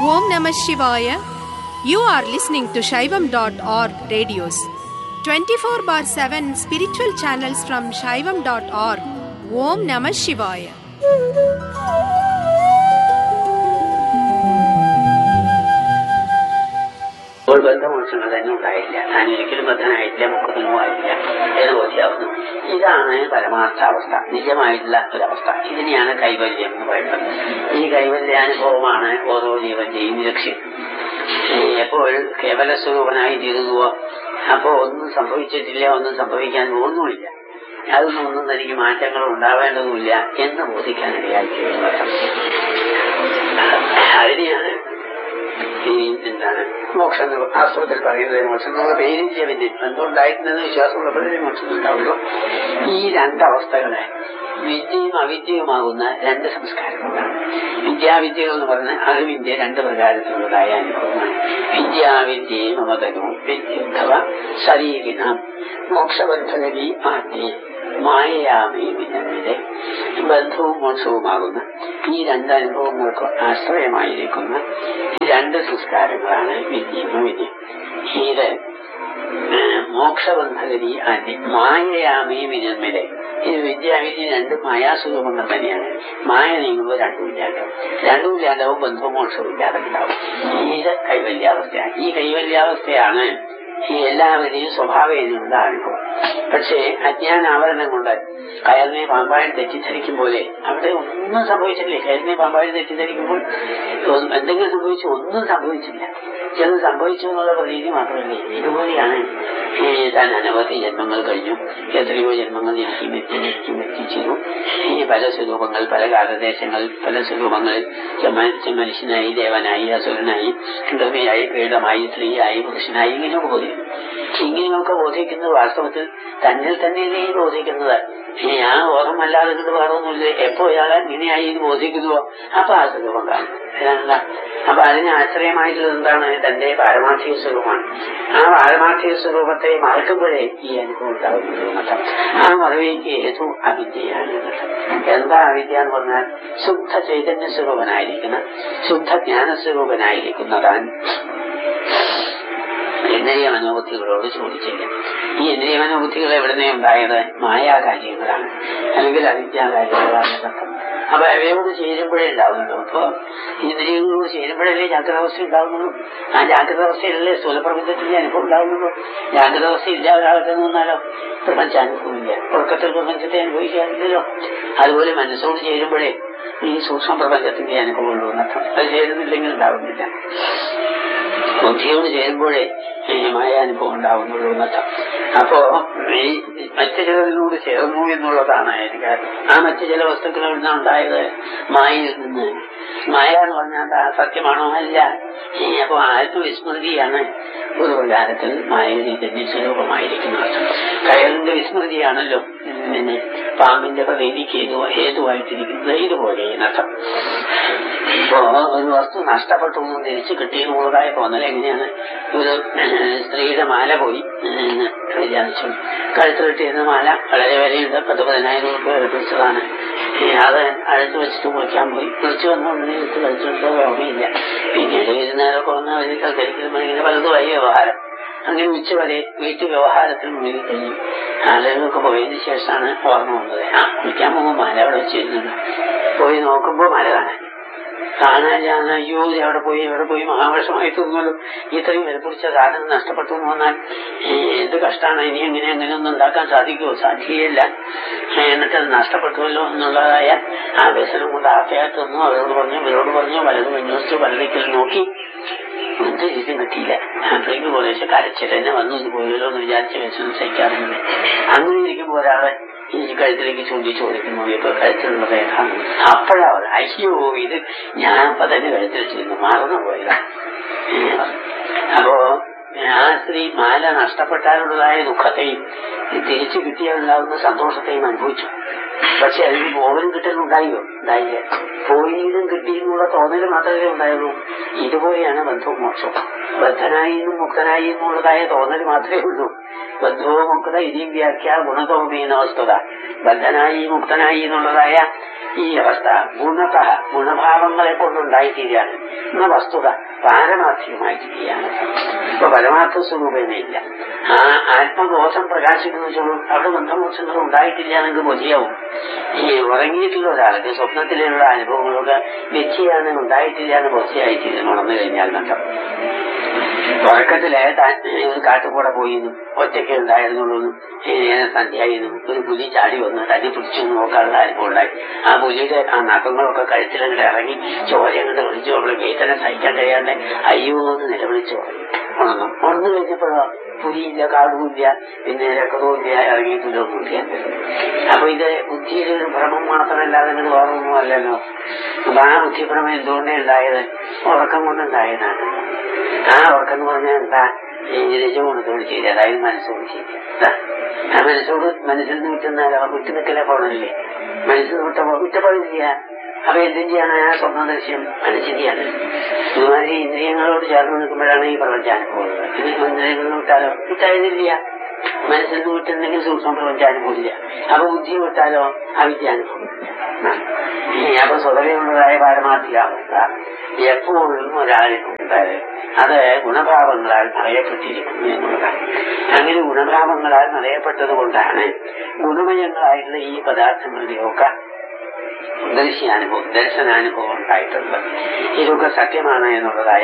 Om Namah Shivaya. You are listening to Shaivam.org radios. 24/7 spiritual channels from Shaivam.org. Om Namah Shivaya. ഇപ്പോൾ ബന്ധമോക്ഷങ്ങൾ തന്നെ ഉണ്ടായില്ല. താൻ ഒരിക്കലും ബദ്ധനായിട്ടില്ല, മുക്തനുമായില്ല എന്ന് ബോധ്യാവുന്നു. ഇതാണ് പരമാർത്ഥാവസ്ഥ, നിജമായിട്ടുള്ള ഒരവസ്ഥ. ഇതിനെയാണ് കൈവല്യം എന്ന് പറയുന്നത്. ഈ കൈവല്യാനുഭവമാണ് ഓരോ ജീവന്റെയും ലക്ഷ്യം. എപ്പോൾ കേവല സ്വരൂപനായി തീരുന്നുവോ അപ്പോൾ ഒന്നും സംഭവിച്ചിട്ടില്ല, ഒന്നും സംഭവിക്കാൻ പോകുന്നുമില്ല, അതൊന്നും തനിക്ക് മാറ്റങ്ങൾ ഉണ്ടാവേണ്ടതുമില്ല എന്ന് ബോധിക്കാനിടയായി തീരുന്നത്. അതിനെയാണ് എന്താണ് മോക്ഷം ആശ്രമത്തിൽ പറയുന്നത്. മോക്ഷം എന്നുള്ള പേരില്ല, പിന്നെ എന്തുണ്ടായിരുന്നെന്ന് വിശ്വാസമുള്ളപ്പോഴേ മോക്ഷം ഉണ്ടാവുള്ളൂ. ഈ രണ്ടവസ്ഥകളെ വിദ്യയും അവിദ്യയുമാകുന്ന രണ്ട് സംസ്കാരങ്ങളാണ്. വിദ്യാവിദ്യകൾ എന്ന് പറഞ്ഞാൽ അറിവിന്റെ രണ്ട് പ്രകാരത്തിലുള്ളതായ അനുഭവമാണ്. വിദ്യാവിദ്യയും മമതകവും വിദ്യുദ്ധവ ശരീരിനാം മോക്ഷബന്ധനവി ആദ്യ മായയാമീവിനെ ബന്ധവും മോക്ഷവുമാകുന്ന ഈ രണ്ടനുഭവങ്ങൾക്ക് ആശ്രയമായിരിക്കുന്ന രണ്ട് സംസ്കാരങ്ങളാണ് വിദ്യയും അവിദ്യയും. ഇത് മോക്ഷബന്ധനവി ആദ്യ മായയാമീ വിജന്മിലെ ഇത് വിദ്യാവിദ്യ രണ്ട് മായാസ്വരൂപങ്ങൾ തന്നെയാണ്. മായ നീങ്ങുമ്പോൾ രണ്ടുമില്ലാണ്ടാവും, ബന്ധവും മോക്ഷവും ഇല്ലാതെ ഉണ്ടാവും. ഇത് കൈവല്യാവസ്ഥയാണ്. ഈ കൈവല്യാവസ്ഥയാണ് ഈ എല്ലാവരുടെയും സ്വഭാവത്തിനുള്ള അനുഭവം. പക്ഷേ അജ്ഞാനാവരണം കൊണ്ട് കയറിനെ പാമ്പായി തെറ്റിദ്ധരിക്കും പോലെ അവിടെ ഒന്നും സംഭവിച്ചില്ലേ. കയറിനെ പാമ്പായി തെറ്റിദ്ധരിക്കുമ്പോൾ എന്തെങ്കിലും സംഭവിച്ചു? ഒന്നും സംഭവിച്ചില്ല. ചിലത് സംഭവിച്ചു എന്നുള്ള പ്രതീതി മാത്രമല്ലേ. ഇതുപോലെയാണ് താൻ അനവധി ജന്മങ്ങൾ കഴിഞ്ഞു, എത്രയോ ജന്മങ്ങൾ എത്തിച്ചു. പല സ്വരൂപങ്ങൾ, പല കാലദേശങ്ങൾ, പല സ്വരൂപങ്ങളിൽ മനുഷ്യനായി, ദേവനായി, അസുരനായി, കൃതമയായി, പീഠമായി, സ്ത്രീയായി, പുരുഷനായി, ഇങ്ങനെയൊക്കെ ബോധിക്കും. ഇങ്ങനെയൊക്കെ ബോധിക്കുന്നത് വാസ്തവത്തിൽ തന്നിൽ തന്നെ ബോധിക്കുന്നത്. ആ ഓർമ്മല്ലാതെ ഇത് വേറൊന്നുമില്ല. എപ്പോ ഇയാളെ ഇങ്ങനെയായി ഇത് ബോധിക്കുന്നുവോ അപ്പൊ ആ സ്വരൂപം കാണും. അപ്പൊ അതിന് ആശ്രയമായിട്ടുള്ളത് എന്താണ്? തന്റെ പാരമാർത്ഥിക സ്വരൂപമാണ്. ആ പാരമാർത്ഥിക സ്വരൂപത്തെ മറക്കുമ്പോഴേ ഈ അനുഭവം ഉണ്ടാകുന്നത്. ആ മറവിക്ക് ഹേതു അവിദ്യയാണ്. എന്താ അവിദ്യ എന്ന് പറഞ്ഞാൽ ശുദ്ധ ചൈതന്യ സ്വരൂപനായിരിക്കുന്ന, ശുദ്ധ ജ്ഞാനസ്വരൂപനായിരിക്കുന്നതാൻ ഇന്ദ്രിയ മനോബുദ്ധികളോട് ചോദിച്ചില്ല. ഈ ഇന്ദ്രിയ മനോബുദ്ധികൾ എവിടുന്നേ ഉണ്ടായത്? മായാകാര്യങ്ങളാണ്, അല്ലെങ്കിൽ അവിദ്യാകാര്യങ്ങളാണ്. അപ്പൊ അവയോട് ചേരുമ്പോഴേ ഉണ്ടാവുന്നുള്ളൂ. അപ്പൊ ഇന്ദ്രിയങ്ങളോട് ചേരുമ്പോഴല്ലേ ജാഗ്രതാവസ്ഥ ഉണ്ടാവുന്നുള്ളൂ. ആ ജാഗ്രതാവസ്ഥയിലല്ലേ സ്ഥൂലപ്രപഞ്ചത്തിന്റെ അനുഭവം ഉണ്ടാവുന്നുള്ളൂ. ജാഗ്രതാവസ്ഥ ഇല്ല ഒരാൾക്ക് നിന്നാലോ പ്രപഞ്ചാനുഭവമില്ല. ഉറക്കത്തിൽ പ്രപഞ്ചത്തെ അനുഭവിക്കാറില്ലല്ലോ. അതുപോലെ മനസ്സോട് ചേരുമ്പോഴേ ഈ സൂക്ഷ്മ പ്രപഞ്ചത്തിന്റെ അനുഭവമുള്ളൂ എന്നർത്ഥം. അത് ചേരുന്നില്ലെങ്കിൽ ഉണ്ടാവുന്നില്ല. ബുദ്ധിയോട് ചേരുമ്പോഴേ മായാനുഭവം ഉണ്ടാവുന്നുള്ളൂ എന്നർത്ഥം. അപ്പോ ഈ മറ്റു ചിലതിനോട് ചേർന്നു എന്നുള്ളതാണ് അതിന് കാരണം. ആ മറ്റു ചില വസ്തുക്കൾ എവിടുന്ന ഉണ്ടായത്? മായയിൽ നിന്ന്. മായ എന്ന് പറഞ്ഞാൽ സത്യമാണോ? അല്ല. അപ്പൊ ആത്മവിസ്മൃതിയാണ് ഒരു പ്രകാരത്തിൽ മായയുടെ തന്നെ സ്വരൂപമായിരിക്കുന്നത്. കയറിന്റെ വിസ്മൃതിയാണല്ലോ പിന്നെ പാമ്പിന്റെ പ്രതീതിക്ക് ഹേതുവായിട്ടിരിക്കുന്നത്. ഇതുപോലെ എന്നർത്ഥം. ഇപ്പോ ഒരു വസ്തു നഷ്ടപ്പെട്ടു എന്നും തിരിച്ചു കിട്ടിയെന്നുള്ളതായ തോന്നൽ എങ്ങനെയാണ്? ഒരു സ്ത്രീയുടെ മാല പോയി വിചാരിച്ചു. കഴുത്ത് കിട്ടിയിരുന്ന മാല വളരെ വിലയുണ്ട്, 10,000 രൂപ എടുപ്പിച്ചതാണ്. അത് അഴുത്ത് വെച്ചിട്ട് കുളിക്കാൻ പോയി. കുളിച്ചു വന്നുകൊണ്ടിനെ എടുത്ത് കളിച്ചെടുത്ത ഓർമ്മയില്ല. പിന്നീട് ഇരുന്നേരം കുറഞ്ഞ ധരിക്കുമ്പോൾ ഇങ്ങനെ പലതുമായി വ്യവഹാരം. അങ്ങനെ ഉച്ചവരെ വീട്ടു വ്യവഹാരത്തിന് മുന്നിൽ കഴിഞ്ഞു. ആളുകൾക്ക് പോയതിനു ശേഷമാണ് ഓർമ്മ വന്നത്. കുളിക്കാൻ പോകുമ്പോൾ മാല അവിടെ വെച്ചിരുന്നുണ്ട്. പോയി നോക്കുമ്പോൾ മാല കാണാനില്ല. അയ്യോ, എവിടെ പോയി മഹാവർഷമായി തോന്നുമല്ലോ. ഇത്രയും വിലപിടിച്ച സാധനം നഷ്ടപ്പെട്ടു എന്ന് പറഞ്ഞാൽ എന്ത് കഷ്ടമാണ്. ഇനി അങ്ങനെയൊന്നും ഉണ്ടാക്കാൻ സാധിക്കുമോ? സാധിക്കുകയില്ല. എന്നിട്ടത് നഷ്ടപ്പെട്ടുമല്ലോ എന്നുള്ളതായ ആ വ്യസനം കൊണ്ട് ആഫയായിട്ടൊന്നും അവരോട് പറഞ്ഞു, ഇവരോട് പറഞ്ഞു, പലതും അന്വേഷിച്ചു, പലതിക്കൽ നോക്കി. എന്ത് രീതിയും കിട്ടിയില്ല. അപ്പോഴേക്ക് കുറേശ്ശെ കരച്ചിട്ട് വന്നു, ഇത് പോയല്ലോ എന്ന് വിചാരിച്ച വ്യസനം സഹിക്കാറുണ്ട്. അങ്ങനെ ഇരിക്കുമ്പോൾ ഒരാളെ ഈ കഴുത്തിലേക്ക് ചോദിക്കുന്നു, ഇപ്പൊ കഴുത്തിലുള്ളത് ഏതാണ്? അപ്പോഴാണ് അയ്യോ, ഇത് ഞാൻ അപ്പൊ തന്നെ കഴുത്തിൽ വെച്ചിരുന്നു, മറന്നു പോയതാ. അപ്പോ ആ സ്ത്രീ മാല നഷ്ടപ്പെട്ടാലുള്ളതായ ദുഃഖത്തെയും തിരിച്ചു കിട്ടിയാലുണ്ടാകുന്ന സന്തോഷത്തെയും അനുഭവിച്ചു. പക്ഷെ അതിന് പോകലും കിട്ടലുണ്ടായോ? ഉണ്ടായില്ല. പോയിലും കിട്ടിയെന്നുള്ള തോന്നൽ മാത്രമേ ഉണ്ടായുള്ളൂ. ഇതുപോലെയാണ് ബന്ധവും മോക്ഷവും. ബദ്ധനായി എന്നും മുക്തനായി എന്നുള്ളതായ തോന്നൽ മാത്രമേ ഉള്ളൂ. ബന്ധവും മുക്ത ഇനിയും വ്യാഖ്യ ഗുണതോമീന വസ്തുത. ബദ്ധനായി മുക്തനായി എന്നുള്ളതായ ഈ അവസ്ഥ ഗുണത ഗുണഭാവങ്ങളെ കൊണ്ടുണ്ടായിത്തീരാണ് എന്ന വസ്തുത പാരമാർത്ഥികമായിട്ട് ചെയ്യാനും ഇപ്പൊ പരമാർത്ഥ സ്വരൂപേനയില്ല. ആ ആത്മബോധം പ്രകാശിക്കുന്ന വെച്ചോളൂ അവിടെ ബന്ധമോക്ഷങ്ങളും ഉണ്ടായിട്ടില്ല എന്നെങ്കിൽ ബോധ്യാവും. ഈ ഉറങ്ങിയിട്ടുള്ള ഒരാൾക്ക് സ്വപ്നത്തിലുള്ള അനുഭവങ്ങളൊക്കെ വ്യക്തിയാണ് ഉണ്ടായിട്ടില്ല എന്ന് ബോധ്യമായിത്തീരുന്നു ഉണർന്നു കഴിഞ്ഞാൽ നഷ്ടം. ഉറക്കത്തിലെ ഒരു കാട്ടുകൂടെ പോയിരുന്നു, ഒറ്റയ്ക്ക് ഉണ്ടായിരുന്നുള്ളൂ, സന്ധ്യയായിരുന്നു, ഒരു പുലി ചാടി വന്ന് തന്നെ പിടിച്ചു നോക്കാനുള്ള അനുഭവം ഉണ്ടായി. ആ പുലിയുടെ ആ നഖങ്ങളൊക്കെ കഴുത്തിലങ്ങോട്ട് ഇറങ്ങി ചോരങ്ങോട്ട് വിളിച്ചു അവളെ വേദന സഹിക്കാൻ കഴിയാണ്ട് അയ്യോ എന്ന് നിലവിളിച്ചു ഉണർന്നു കഴിഞ്ഞപ്പോഴോ പുലിയില്ല, കാടുമില്ല, പിന്നെ രക്തവുമില്ല, ഇറങ്ങിയിട്ടില്ലൊന്നുമില്ല. അപ്പൊ ഇത് ബുദ്ധിയുടെ ഒരു ഭ്രമം മാത്രമല്ലാതെ ഇങ്ങനെ വേറൊന്നും അല്ലല്ലോ. അപ്പൊ ആ ബുദ്ധിഭ്രമം എന്തുകൊണ്ടേ ഉണ്ടായത്? ഉറക്കം കൊണ്ടുണ്ടായതാണ്. ആ ഉറക്കം എന്ന് പറഞ്ഞാൽ എന്താ? രജോഗുണത്തോട് ചെയ്ത്, അതായത് മനസ്സോട് ചെയ്ത്. ആ മനസ്സിൽ നിന്ന് വിട്ടുന്നാലോ വിട്ടു നിൽക്കലേ പോണല്ലേ. മനസ്സിൽ നിന്ന് വിട്ടപ്പോഴില്ല. അപ്പൊ എന്തും ചെയ്യാണ്? ആ സ്വപ്നദൃശ്യം മനസ്സിനെയാണ്. ഇതുമാതിരി ഇന്ദ്രിയങ്ങളോട് ചേർന്ന് നിൽക്കുമ്പോഴാണ് ഈ പ്രപഞ്ചാനുഭവം. ഇത് ഇന്ദ്രിയങ്ങൾ വിട്ടാലോ വിട്ടായിരുന്നില്ല. മനസ്സിൽ നിന്ന് വിട്ടുണ്ടെങ്കിൽ സൂക്ഷ്മ പ്രപഞ്ചാനുഭവമില്ല. അപ്പൊ ബുദ്ധി വിട്ടാലോ അവിദ്യാനുഭവം. അപ്പൊ സ്വതവേയുള്ളതായ പാരമാർത്ഥികാവസ്ഥ എപ്പോഴും ഒരാളിനുണ്ടായത് അത് ഗുണഭാവങ്ങളാൽ നിറയപ്പെട്ടിരിക്കുന്നു എന്നുള്ളതാണ്. അങ്ങനെ ഗുണഭാവങ്ങളാൽ നിറയപ്പെട്ടത് കൊണ്ടാണ് ഗുണമയങ്ങളായിട്ടുള്ള ഈ പദാർത്ഥങ്ങളുടെയൊക്കെ ദർശനാനുഭവം ഉണ്ടായിട്ടുള്ളത്. ഇതൊക്കെ സത്യമാണ് എന്നുള്ളതായ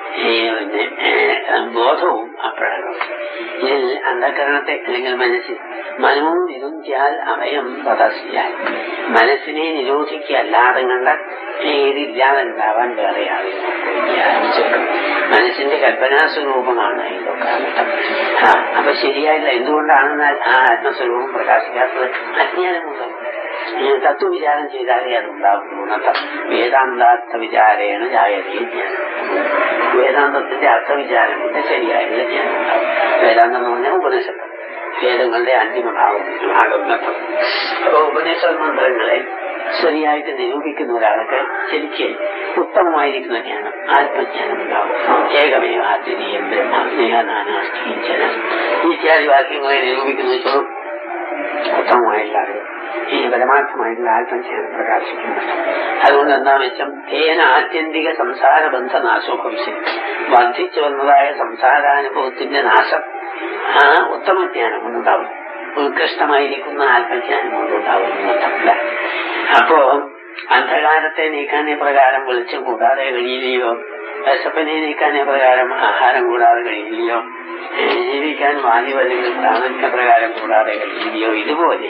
ബോധവും അപ്പോഴാണ്. ഇതിൽ അന്ധകരണത്തെ അല്ലെങ്കിൽ മനോ നിരുദ്ധ്യാൽ അഭയം പദസ്യാൽ മനസ്സിനെ നിരോധിക്കല്ലാതെ കണ്ട ഏതില്ലാതെ ഉണ്ടാവാൻ വേറെ യാതൊരു മനസ്സിന്റെ കൽപ്പനാസ്വരൂപമാണ് ഇതൊക്കെ. അപ്പൊ ശരിയായില്ല. എന്തുകൊണ്ടാണെന്നാൽ ആ ആത്മസ്വരൂപം പ്രകാശിക്കാത്തത് അജ്ഞാനമുണ്ട്. തത്വവിചാരം ചെയ്താലേ അതുണ്ടാകുന്നു. വേദാന്താർത്ഥ വിചാരേണ ജായതേ ജ്ഞാനം. വേദാന്തത്തിന്റെ അർത്ഥവിചാരം കൊണ്ട് ശരിയായിട്ടുള്ള ജ്ഞാനം ഉണ്ടാവും. വേദാന്തം എന്ന് പറഞ്ഞാൽ ഉപനിഷത്ത്, വേദങ്ങളുടെ അന്തിമ ഭാഗം. അപ്പൊ ഉപനിഷത് മന്ത്രങ്ങളെ ശരിയായിട്ട് നിരൂപിക്കുന്ന ഒരാൾക്ക് ശരിക്ക് ഉത്തമമായിരിക്കുന്ന ജ്ഞാനം, ആത്മജ്ഞാനം ഉണ്ടാവും. ഏകമേവ അദ്വിതീയം ബ്രഹ്മ നാനാസ്തി ഇത്യാദി വാക്യങ്ങളെ നിരൂപിക്കുന്ന വെച്ചോളൂ ഉത്തമമായിട്ടുള്ള ഈ പരമാർത്ഥമായിട്ടുള്ള ആത്മജ്ഞാനം പ്രകാശിക്കുന്നു. അതുകൊണ്ട് എന്താ വെച്ചാൽ തേന ആത്യന്തിക സംസാര ബന്ധനാശോ ഭവിഷ്യം വർദ്ധിച്ചു വന്നതായ സംസാരാനുഭവത്തിന്റെ നാശം ആ ഉത്തമജ്ഞാനം കൊണ്ടുണ്ടാവും. ഉത്കൃഷ്ടമായിരിക്കുന്ന ആത്മജ്ഞാനം കൊണ്ടുണ്ടാവും. അപ്പോ അന്ധകാരത്തെ നീക്കാനേ പ്രകാരം വെളിച്ചം കൂടാതെ കഴിയില്ലയോ, വിശപ്പിനെ നീക്കാനേ പ്രകാരം ആഹാരം കൂടാതെ കഴിയില്ലയോ, ജീവിക്കാൻ വായു അല്ലെങ്കിൽ പ്രാണന്റെ പ്രകാരം കൂടാതെ കഴിയില്ലയോ, ഇതുപോലെ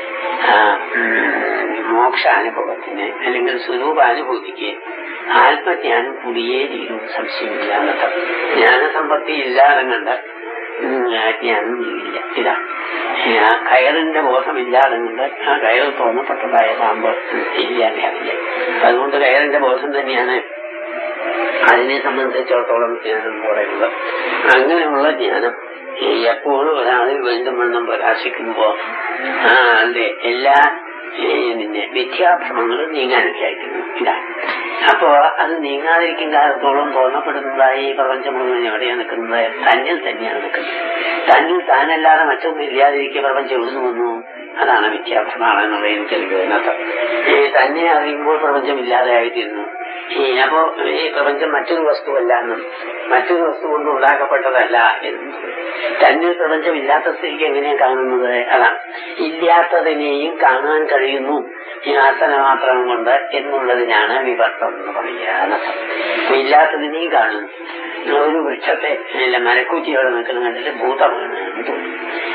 മോക്ഷാനുഭവത്തിന് അല്ലെങ്കിൽ സ്വരൂപാനുഭൂതിക്ക് ആത്മജ്ഞാനം കൂടിയേ തീരും, സംശയമില്ലാതെ. ജ്ഞാനസമ്പത്തി ഇല്ലാതെ കണ്ട് ജ്ഞാനം ഇല്ല. ഇതാ കയറിന്റെ ബോധമില്ലാതെ കൊണ്ട് ആ കയർ തോന്നപ്പെട്ടതായ പാമ്പ് ഇല്ലാതെ അറിയില്ല. അതുകൊണ്ട് കയറിന്റെ ബോധം തന്നെയാണ് അതിനെ സംബന്ധിച്ചിടത്തോളം ജ്ഞാനം പോലെയുള്ളത്. അങ്ങനെയുള്ള ജ്ഞാനം എപ്പോഴും ഒരാളിൽ വീണ്ടും വണ്ണം പ്രകാശിക്കുമ്പോ അതിന്റെ എല്ലാ വിദ്യാഭ്രമങ്ങളും നീങ്ങാനൊക്കെയായിരിക്കുന്നു. ഇതാ അപ്പോ അത് നീങ്ങാതിരിക്കും കാലത്തോളം തോന്നപ്പെടുന്നതായി ഈ പ്രപഞ്ചം മുഴുവൻ എവിടെയാണ് നിൽക്കുന്നത്? തന്നിൽ തന്നെയാണ് നിൽക്കുന്നത്. തന്നിൽ താനല്ലാതെ മറ്റൊന്നും ഇല്ലാതിരിക്കുക പ്രപഞ്ചം എവിടുന്ന് വന്നു? അതാണ് വിദ്യാഭ്രമാണെന്നുള്ളത് എനിക്കറിയുന്നത്. ഇതിനകത്ത് തന്നെ അറിയുമ്പോൾ പ്രപഞ്ചം ഇല്ലാതെ ആയിത്തീരുന്നു. അപ്പോ ഈ പ്രപഞ്ചം മറ്റൊരു വസ്തുവല്ല എന്നും മറ്റൊരു വസ്തു കൊണ്ട് ഉണ്ടാക്കപ്പെട്ടതല്ല എന്നും തന്നിൽ പ്രപഞ്ചം ഇല്ലാത്ത സ്ഥിതിക്ക് എങ്ങനെയാണ് കാണുന്നത്? അതാണ് ഇല്ലാത്തതിനെയും കാണാൻ കഴിയുന്നു ഈ ആസനമാത്രം കൊണ്ട് എന്നുള്ളതിനാണ് വിവർത്തം എന്ന് പറയുക. ഇല്ലാത്തതിനെയും കാണുന്നു. ഒരു വൃക്ഷത്തെ മരക്കൂറ്റിയോടെ നിൽക്കുന്ന കണ്ടിട്ട് ഭൂതമാണ് എന്ന് തോന്നുന്നു.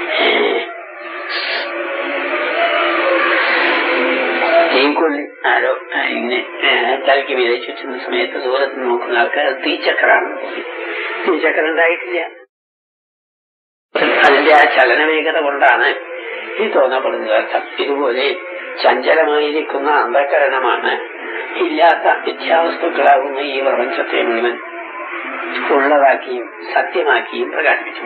തീക്കൊള്ളി ആരോ ഇങ്ങനെ തലയ്ക്ക് മീതെ ചുറ്റുന്ന സമയത്ത് ദൂരത്ത് നോക്കുന്ന ആൾക്കാർ തീച്ചക്രാണെന്ന് തോന്നി. തീച്ചക്രം ഉണ്ടായിട്ടില്ല. അതിന്റെ ആ ചലനവേഗത കൊണ്ടാണ് ഈ തോന്നപ്പെടുന്നത് അർത്ഥം. ഇതുപോലെ ചഞ്ചലമായിരിക്കുന്ന അന്ധകരണമാണ് ഇല്ലാത്ത മിഥ്യാവസ്തുക്കളാകുന്ന ഈ പ്രപഞ്ചത്തെ മുഴുവൻ ഉള്ളതാക്കിയും സത്യമാക്കിയും പ്രകാശിപ്പിച്ചു.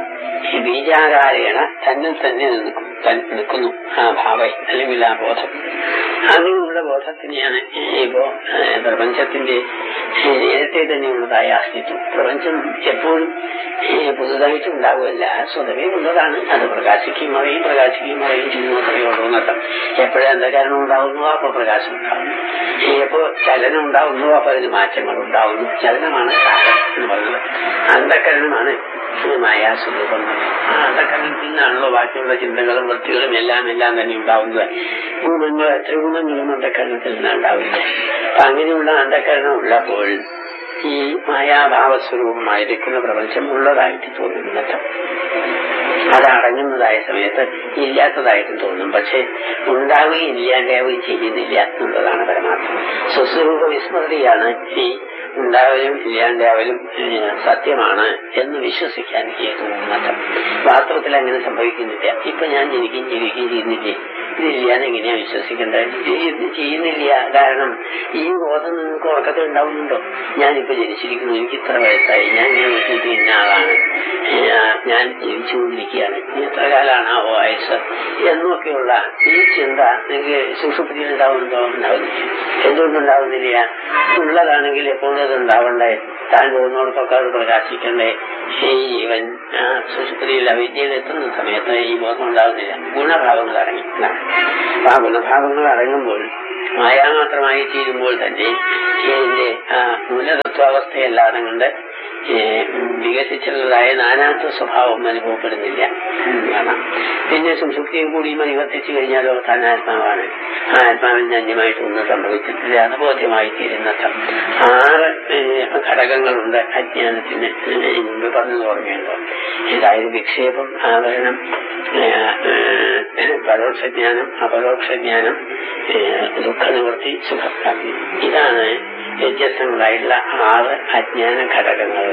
ബീജാകാരേണ തന്നിൽ തന്നെ നിൽക്കുന്നു ആ ഭാവം അല്ലെങ്കിൽ ആ ബോധം. അങ്ങനെയുള്ള ബോധത്തിനെയാണ് ഇപ്പോ പ്രപഞ്ചത്തിന്റെ നേരത്തെ തന്നെയുള്ളതായ അസ്തിത്വം. പ്രപഞ്ചം എപ്പോഴും പുതുതായിട്ട് ഉണ്ടാവുകയല്ല, സ്വതവേ ഉള്ളതാണ്. അത് പ്രകാശിക്കുകയും മറയും ചെയ്യുന്നു, അത്രയേ ഉള്ളൂ എന്നർത്ഥം. എപ്പോഴും അന്ധകാരണം ഉണ്ടാവുന്നു അപ്പോൾ പ്രകാശം ഉണ്ടാവുന്നു, എപ്പോ ചലനം ഉണ്ടാവുന്നു അപ്പൊ അതിന് മാറ്റങ്ങൾ ഉണ്ടാവുന്നു. ചലനമാണ് കാലം എന്ന് പറയുന്നത്. അന്ധകരണമാണ് മായാസ്വരൂപം. ആ അന്ധകരണത്തിൽ നിന്നാണല്ലോ ബാക്കിയുള്ള ചിന്തകളും വൃത്തികളും എല്ലാം തന്നെ ഉണ്ടാവുന്നത്. ത്രിഗുണങ്ങളും അന്ധകരണത്തിൽ നിന്നാണ് ഉണ്ടാവില്ല. അപ്പൊ അങ്ങനെയുള്ള അന്ധകരണം ഉള്ളപ്പോൾ ഈ മായാഭാവസ്വരൂപമായിരിക്കുന്ന പ്രപഞ്ചം ഉള്ളതായിട്ട് തോന്നുന്നത്. അത് അടങ്ങുന്നതായ സമയത്ത് ഇല്ലാത്തതായിട്ടും തോന്നും. പക്ഷെ ഉണ്ടാവുകയും ഇല്ലാണ്ടാവുകയും ചെയ്യുന്നില്ല എന്നുള്ളതാണ് പരമാർത്ഥം. സ്വസ്വരൂപ വിസ്മൃതിയാണ് ഈ ഉണ്ടാവലും ഇല്ലാണ്ടാവലും സത്യമാണ് എന്ന് വിശ്വസിക്കാൻ തോന്നുന്നത്. വാസ്തവത്തിൽ അങ്ങനെ സംഭവിക്കുന്നില്ല. ഇപ്പൊ ഞാൻ ജനിക്കുകയും ചെയ്യുന്നില്ലേ, ഇതില്ലാന്ന് എങ്ങനെയാ വിശ്വസിക്കേണ്ടത്? ചെയ്യുന്നില്ല. കാരണം ഈ ബോധം നിങ്ങൾക്ക് ഉറക്കത്തിൽ ഉണ്ടാവുന്നുണ്ടോ? ഞാനിപ്പോ ജനിച്ചിരിക്കുന്നു, എനിക്ക് ഇത്ര വയസ്സായി, ഞാൻ ഇങ്ങനെ വീട്ടിൽ ഇന്ന ആളാണ്, ഞാൻ ജീവിച്ചുകൊണ്ടിരിക്കുകയാണ്, എത്ര കാലാണ് ആ വയസ്സ് എന്നൊക്കെയുള്ള ഈ ചിന്ത നിങ്ങൾക്ക് സുഷുപ്തിയിൽ ഉണ്ടാവുന്നുണ്ടോ? ഉണ്ടാവുന്നില്ല. എന്തുകൊണ്ടുണ്ടാവുന്നില്ല? ഉള്ളതാണെങ്കിൽ എപ്പോഴും അത് ഉണ്ടാവണ്ടേ, താൻ പോകുന്നവർക്കൊക്കെ അത് പ്രകാശിക്കണ്ടേ. ഈ ജീവൻ സുഷുപ്തിയിൽ അവിദ്യയിൽ എത്തുന്ന സമയത്ത് ഈ ബോധം ഉണ്ടാവുന്നില്ല. ഗുണഭാവങ്ങൾ അടങ്ങി. ആ ഗുണഭാവങ്ങൾ അടങ്ങുമ്പോൾ മായാമാത്രമായി തീരുമ്പോൾ തന്നെ ഇതിന്റെ മൂലതത്വാവസ്ഥയല്ലാതെ കൊണ്ട് വികസിച്ചുള്ളതായ നാനാത്വ സ്വഭാവം അനുഭവപ്പെടുന്നില്ല. പിന്നെ സുഷുപ്തിയും കൂടിയും അനുവർത്തിച്ചു കഴിഞ്ഞാലോ താൻ ആത്മാവാണ്. ആ ആത്മാവിന് അന്യമായിട്ടൊന്നും സംഭവിച്ചിട്ടില്ല. അത് ബോധ്യമായി തീരുന്നത്. 6 ഘടകങ്ങളുണ്ട് അജ്ഞാനത്തിന്. മുമ്പ് പറഞ്ഞത് ഓർമ്മയുണ്ടോ? അതായത് വിക്ഷേപം, ആവരണം, പരോക്ഷജ്ഞാനം, അപരോക്ഷജ്ഞാനം, ദുഃഖനിവൃത്തി, സുഖപ്രാപ്തി. ഇതാണ് വ്യത്യസ്തങ്ങളായിട്ടുള്ള 6 അജ്ഞാന ഘടകങ്ങൾ.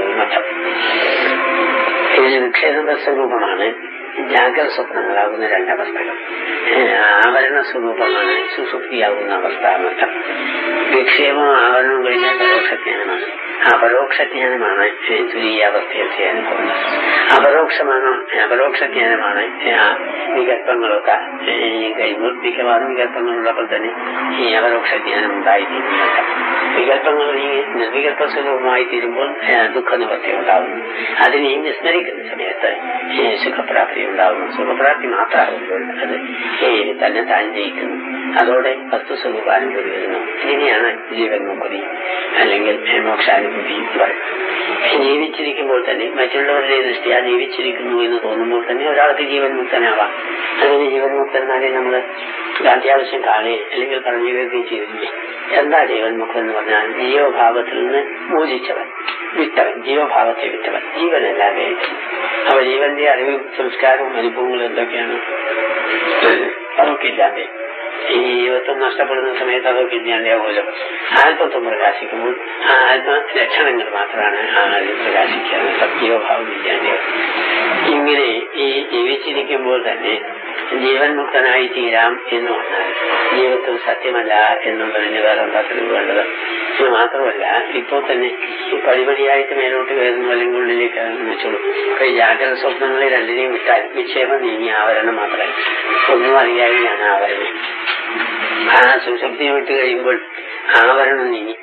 ഇതിന് വിക്ഷേപ സ്വരൂപമാണ് ജാഗ്രത സ്വപ്നങ്ങളാകുന്ന 2 അവസ്ഥകൾ. ആവരണ സ്വരൂപമാണ് സുഷുപ്തിയാകുന്ന അവസ്ഥ എന്നർത്ഥം. വിക്ഷേപം ആവരണം കഴിഞ്ഞാൽ പരോക്ഷജ്ഞാനമാണ്. അപരോക്ഷജ്ഞാനമാണ് തുരീയാവസ്ഥയിൽ അനുഭവം. അപരോക്ഷജ്ഞാനമാണ് വികല്പങ്ങളൊക്കെ കഴിയുമ്പോൾ മിക്കവാറും വികല്പങ്ങളുള്ളപ്പോൾ തന്നെ ഈ അപരോക്ഷജ്ഞാനം ഉണ്ടായിത്തീരുന്നുണ്ട്. വികല്പങ്ങൾ ഈ നിർവികല്പ സ്വരൂപമായി തീരുമ്പോൾ ദുഃഖനിവൃത്തി ഉണ്ടാകുന്നു. അതിനെയും വിസ്മരിക്കുന്ന സമയത്ത് സുഖപ്രാപ്തി ഉണ്ടാകുന്നു. സുഖപ്രാപ്തി മാത്രമാകുമ്പോൾ അത് തന്നെ താൻ ജയിക്കുന്നു. അതോടെ വസ്തുസ്വരൂപാനുഭൂതി വരുന്നു. ഇങ്ങനെയാണ് ജീവൻ മുക്തി അല്ലെങ്കിൽ മോക്ഷാനുഭൂതി പറയും. ജീവിച്ചിരിക്കുമ്പോൾ തന്നെ മറ്റുള്ളവരുടെ ദൃഷ്ടിയാ ജീവിച്ചിരിക്കുന്നു എന്ന് തോന്നുമ്പോൾ തന്നെ ഒരാൾക്ക് ജീവൻ മുക്തനാവാം. അങ്ങനെ ജീവൻ മുക്തനാലെ നമ്മൾ അത്യാവശ്യം കാണുകയും അല്ലെങ്കിൽ പറഞ്ഞു കേൾക്കുകയും ചെയ്തില്ലേ? എന്താ ജീവൻ മുക്തൻ എന്ന് പറഞ്ഞാൽ ജീവഭാവത്തിൽ നിന്ന് മോചിച്ചവൻ, വിട്ടവൻ, ജീവഭാവത്തെ വിട്ടവൻ, ജീവനല്ലാതെ. അപ്പൊ ജീവന്റെ അറിവും സംസ്കാരവും അനുഭവങ്ങളും എന്തൊക്കെയാണ്? അതൊക്കെ ഇല്ലാതെ ഈ ജീവത്വം നഷ്ടപ്പെടുന്ന സമയത്ത് അതൊക്കെ ഇല്ലാണ്ടാവുമല്ലോ. ആത്മത്വം പ്രകാശിക്കുമ്പോൾ ആ ആത്മ ലക്ഷണങ്ങൾ മാത്രമാണ് ആദ്യം പ്രകാശിക്കുക. ജീവഭാവം ഇല്ലാണ്ടാവും. ഇങ്ങനെ ഈ ജീവിച്ചിരിക്കുമ്പോൾ തന്നെ ജീവൻ മുക്തനായി തീരാം എന്ന് പറഞ്ഞാൽ ജീവിതത്തിൽ സത്യമല്ല എന്നുള്ളതിന് വേറെ എന്താ തെളിവ് വേണ്ടത്? ഇത് മാത്രമല്ല, ഇപ്പോൾ തന്നെ ഈ പടിപടിയായിട്ട് മേലോട്ട് കയറുന്നു അല്ലെങ്കിൽ ഉള്ളിലേക്ക് കയറുന്നു വെച്ചോളൂ. ഇപ്പൊ ഈ ജാഗ്രത സ്വപ്നങ്ങളെ രണ്ടിനെയും വിട്ടാൽ വിക്ഷേപം നീങ്ങി ആവരണം മാത്രമേ ഒന്നും അറിയാതെയാണ് ആവരണം. ആ സുശക്തിയെ വിട്ട് കഴിയുമ്പോൾ ആവരണം നീങ്ങി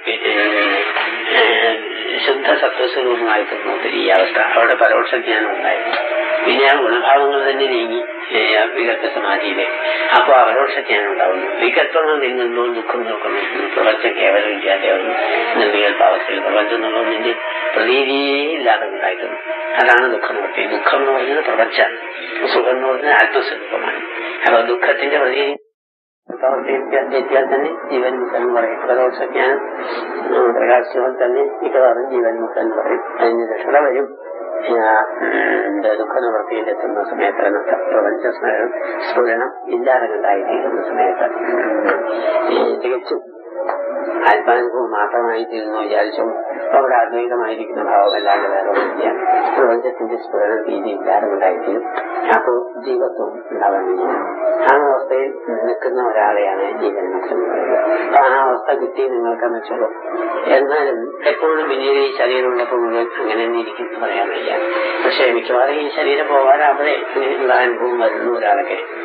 ശുദ്ധ സത്വസ്വരൂപമായി തോന്നുന്നത് ഈ അവസ്ഥ. അവിടെ പരോക്ഷജ്ഞാനം ഉണ്ടായിരുന്നു. പിന്നെ ആ ഗുണഭാവങ്ങൾ തന്നെ നീങ്ങി വികല്പ സമാധിയിലേക്ക്. അപ്പോൾ അപരോക്ഷജ്ഞാനം ഉണ്ടാവുന്നു. വികല്പങ്ങൾ നീങ്ങുമ്പോൾ ദുഃഖം നോക്കുന്നു. പ്രപഞ്ചം കേവലം ഇല്ലാതെയാവുന്നു. നിർവികല്പാവസ്ഥയിൽ പ്രപഞ്ചം എന്നുള്ളതിന്റെ പ്രതീതിയേ ഇല്ലാതെ ഉണ്ടായിരുന്നു. അതാണ് ദുഃഖനിവൃത്തി. ദുഃഖം എന്ന് പറയുന്നത് പ്രപഞ്ചമാണ്. സുഖം എന്ന് പറയുന്നത് ആത്മസ്വരൂപമാണ്. അപ്പൊ ദുഃഖത്തിന്റെ പ്രതീതി പ്രവർത്തിക്കാൻ തന്നെ ജീവൻ മുക്തൻ എന്ന് പറയും. പരോക്ഷജ്ഞാനം പ്രകാശിച്ചാൽ തന്നെ മിക്കവാറും ജീവൻ മുക്തൻ എന്ന് പറയും. അതിന് രക്ഷണ വരും ദുഃഖനിവൃത്തിയിലെത്തുന്ന സമയത്ത് പ്രപഞ്ച സ്ഫുരണം ഇല്ലാതെ ഉണ്ടായിത്തീരുന്ന സമയത്ത് തികച്ചും ആത്മാനുഭവം മാത്രമായി തീരുന്നു വിചാരിച്ചു. അവിടെ അദ്വൈതമായിരിക്കുന്ന ഭാവമല്ലാതെ വേറെ ഒന്നില്ല. പ്രപഞ്ചത്തിന്റെ സ്ഫുരണം രീതി ഇല്ലാതെ ഉണ്ടായിത്തീരും. അപ്പോൾ ജീവത്വം ഉണ്ടാവുന്നില്ല. ആ അവസ്ഥയിൽ നിൽക്കുന്ന ഒരാളെയാണ് ജീവൻ മുക്തൻ എന്ന് പറയുന്നത്. അപ്പൊ ആ അവസ്ഥ കിട്ടി നിങ്ങൾക്കെന്ന് വെച്ചോളൂ. എന്നാലും എപ്പോഴും പിന്നീട് ഈ ശരീരമുള്ളപ്പോൾ മുഴുവൻ അങ്ങനെ തന്നെ ഇരിക്കുന്നു പറയാൻ വയ്യ. പക്ഷെ മിക്കവാറും ഈ ശരീരം പോകാതെ അവിടെ അങ്ങനെയുള്ള അനുഭവം വരുന്ന ഒരാളൊക്കെ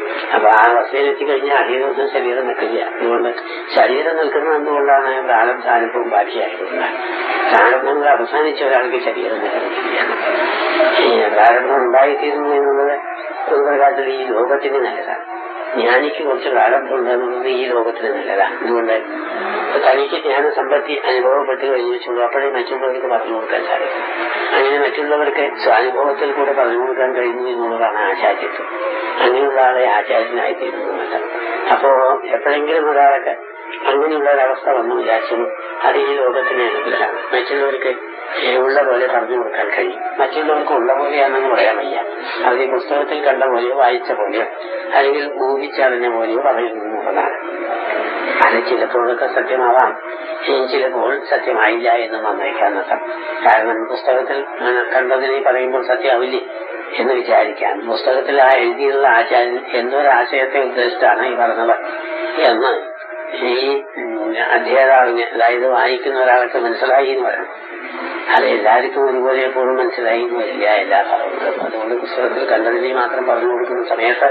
അപ്പൊ ആ അവസ്ഥയിലെത്തി കഴിഞ്ഞാൽ അധിക ദിവസം ശരീരം നിൽക്കില്ല. അതുകൊണ്ട് ശരീരം നിൽക്കുന്നത് എന്തുകൊണ്ടാണ്? പ്രാരബ്ധാനുഭവം ബാക്കിയായതുകൊണ്ടാണ്. പ്രാരബ്ധങ്ങൾ അവസാനിച്ച ഒരാൾക്ക് ശരീരം നിലനിൽക്കില്ല. പ്രാരബ്ധം ഉണ്ടായിത്തീരുന്നു എന്നുള്ളത് ഒരു പ്രകാരത്തിൽ ഈ ലോകത്തിന് നല്ലതാണ്. ജ്ഞാനിക്ക് കുറച്ച് പ്രാരബ്ധം ഉണ്ടെന്നുള്ളത് ഈ ലോകത്തിന് നല്ലതാണ്. അതുകൊണ്ട് തനിക്ക് ജ്ഞാനസമ്പത്തി അനുഭവപ്പെട്ട് കഴിഞ്ഞു വെച്ചുള്ളൂ അപ്പോഴേ മറ്റുള്ളവർക്ക് പറഞ്ഞു കൊടുക്കാൻ സാധിക്കും. അങ്ങനെ മറ്റുള്ളവർക്ക് സ്വാനുഭവത്തിൽ കൂടെ പറഞ്ഞു കൊടുക്കാൻ കഴിയുന്നു എന്നുള്ളതാണ് ആചാര്യത്വം. അങ്ങനെയുള്ള ആളെ ആചാര്യനായിത്തീരുന്നുണ്ട്. അപ്പോ എപ്പോഴെങ്കിലും ഒരാളൊക്കെ അങ്ങനെയുള്ള ഒരവസ്ഥ വന്നു വിചാരിച്ചു അത് ഈ ലോകത്തിന് അനുഗ്രഹമാണ്. മറ്റുള്ളവർക്ക് ഉള്ള പോലെ പറഞ്ഞു കൊടുക്കാൻ കഴിയും. മറ്റുള്ളവർക്ക് ഉള്ള പോലെയാണെന്ന് പറയാൻ വയ്യ. അവർ ഈ പുസ്തകത്തിൽ കണ്ട പോലെയോ വായിച്ച പോലെയോ അല്ലെങ്കിൽ ഊഹിച്ചറിഞ്ഞ പോലെയോ പറയുന്നതാണ്. അത് ചിലപ്പോഴൊക്കെ സത്യമാവാം, ചിലപ്പോൾ സത്യമായില്ല എന്ന് നന്നയിക്കാന്നർത്ഥം. കാരണം പുസ്തകത്തിൽ കണ്ടതിനെ പറയുമ്പോൾ സത്യമാവില്ലേ എന്ന് വിചാരിക്കാം. പുസ്തകത്തിൽ ആ എഴുതിയുള്ള ആചാര്യൻ എന്തൊരാശയത്തെ ഉദ്ദേശിച്ചാണ് ഈ പറഞ്ഞത് എന്ന് ഈ അധ്യാതാവിന്, അതായത് വായിക്കുന്ന ഒരാൾക്ക് മനസ്സിലായി എന്ന് പറയണം. അത് എല്ലാവർക്കും ഒരുപോലെ എപ്പോഴും മനസ്സിലായി എന്ന് വരില്ല എല്ലാ ഭാഗങ്ങളും. അതുകൊണ്ട് പുസ്തകത്തിൽ കണ്ടതിനെ മാത്രം പറഞ്ഞു കൊടുക്കുന്ന സമയത്ത്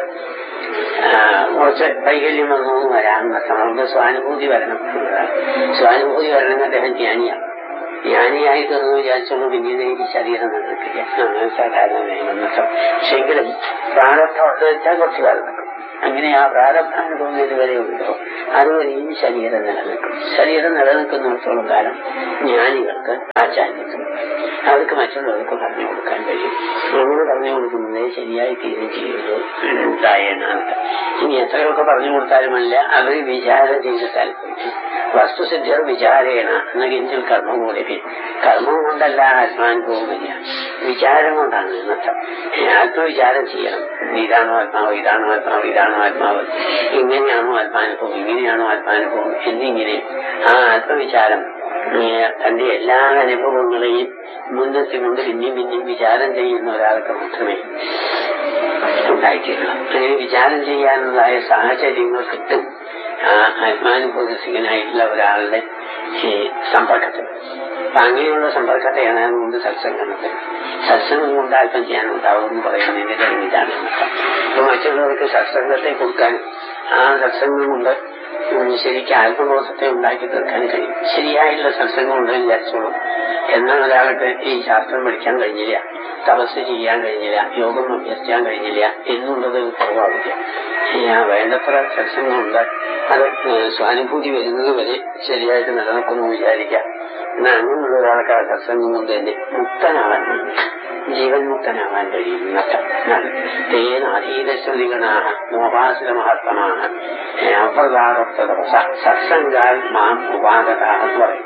കുറച്ച് വൈകല്യം വന്നു വരാൻ നമുക്ക് സ്വാനുഭൂതി വരണം. സ്വാനുഭൂതി വരണമെങ്കിൽ അദ്ദേഹം ജ്ഞാനിയാണ്. ജ്ഞാനിയായി തീർന്നു വിചാരിച്ചോളൂ പിന്നീട് ഈ ശരീരം നിലനിൽക്കില്ല. അങ്ങനെ സാധാരണ വേണമെന്നർത്ഥം. പക്ഷെങ്കിലും പ്രാരബ്ധം ഉണ്ട് വെച്ചാൽ കുറച്ചു കാലം നിൽക്കും. അങ്ങനെ ആ പ്രാരബ്ധാനുഭവം ഇതുവരെ ഉണ്ടോ അതുവരെയും ശരീരം നിലനിൽക്കും. ശരീരം നിലനിൽക്കുന്നിടത്തോളം കാലം ജ്ഞാനികൾക്ക് ആചാര്യത്വം, അവർക്ക് മറ്റുള്ളവർക്ക് പറഞ്ഞു കൊടുക്കാൻ കഴിയും. അങ്ങനെ പറഞ്ഞു കൊടുക്കുന്നത് ശരിയായി തീരെ ചെയ്യുള്ളൂ ഉണ്ടായെന്നാണ്. ഇനി എത്രയൊക്കെ പറഞ്ഞു കൊടുത്താലുമല്ല അവർ വിചാരം ചെയ്തിട്ടാൽ വസ്തുസിദ്ധികൾ വിചാരേണ എന്ന കിഞ്ചിൽ കർമ്മം കൂടി. കർമ്മം കൊണ്ടല്ല ആത്മാനുഭവം വരിക, വിചാരം കൊണ്ടാണ് എന്നർത്ഥം. ആത്മവിചാരം ചെയ്യണം. ഇതാണോ ആത്മാവ്, ഇതാണോ ആത്മാവ്, ഇതാണോ ആത്മാവ്, ഇങ്ങനെയാണോ ആത്മാനുഭവം, ഇങ്ങനെയാണോ ആത്മാനുഭവം എന്നിങ്ങനെ ആ ആത്മവിചാരം തന്റെ എല്ലാ അനുഭവങ്ങളെയും മുൻനിർത്തിക്കൊണ്ട് പിന്നെയും പിന്നെയും വിചാരം ചെയ്യുന്ന ഒരാൾക്ക് മാത്രമേ ഉണ്ടായിത്തീരുള്ളൂ. അങ്ങനെ വിചാരം ചെയ്യാനുള്ളതായ സാഹചര്യങ്ങൾ കിട്ടും ആ ആത്മാനുഭവസികനായിട്ടുള്ള ഒരാളുടെ സമ്പർക്കത്തിൽ. അപ്പൊ അങ്ങനെയുള്ള സമ്പർക്കത്തെയാണ് അതുകൊണ്ട് സത്സംഗം. സത്സംഗം കൊണ്ട് ആത്മജ്ഞാനം ഉണ്ടാവും എന്ന് പറയുന്നതിന്റെ തെളിവിതാണ്. അപ്പൊ മറ്റുള്ളവർക്ക് സത്സംഗത്തെ കൊടുക്കാൻ ആ സത്സംഗം കൊണ്ട് ശരിക്കും ആത്മബോധത്തെ ഉണ്ടാക്കി തീർക്കാൻ കഴിയും. ശരിയായിട്ടുള്ള സത്സംഗം ഉണ്ടെന്ന് വിചാരിച്ചോളൂ. എന്നാൽ ഒരാൾക്ക് ഈ ശാസ്ത്രം പഠിക്കാൻ കഴിഞ്ഞില്ല, തപസ് ചെയ്യാൻ കഴിഞ്ഞില്ല, യോഗം അഭ്യസിക്കാൻ കഴിഞ്ഞില്ല എന്നുള്ളത് കുറവാവില്ല. വേണ്ടത്ര സത്സംഗമുണ്ട്, അത് സ്വാനുഭൂതി വരുന്നത് വരെ ശരിയായിട്ട് നിലനിൽക്കുന്നു വിചാരിക്കാം. എന്നാൽ അങ്ങനെയുള്ള ഒരാൾക്ക് ആ സത്സംഗം കൊണ്ട് തന്നെ മുക്തനാവാൻ കഴിയും, ജീവൻ മുക്തനാവാൻ കഴിയും എന്നർത്ഥം. തേനാധീതശ്രുതിഗണാഹ മോഹാസുര മഹത്തമാണ് അപ്രദാതപ്തദവസ സത്സംഗാൽ മാം ഉപാദകാഹ എന്ന് പറയും.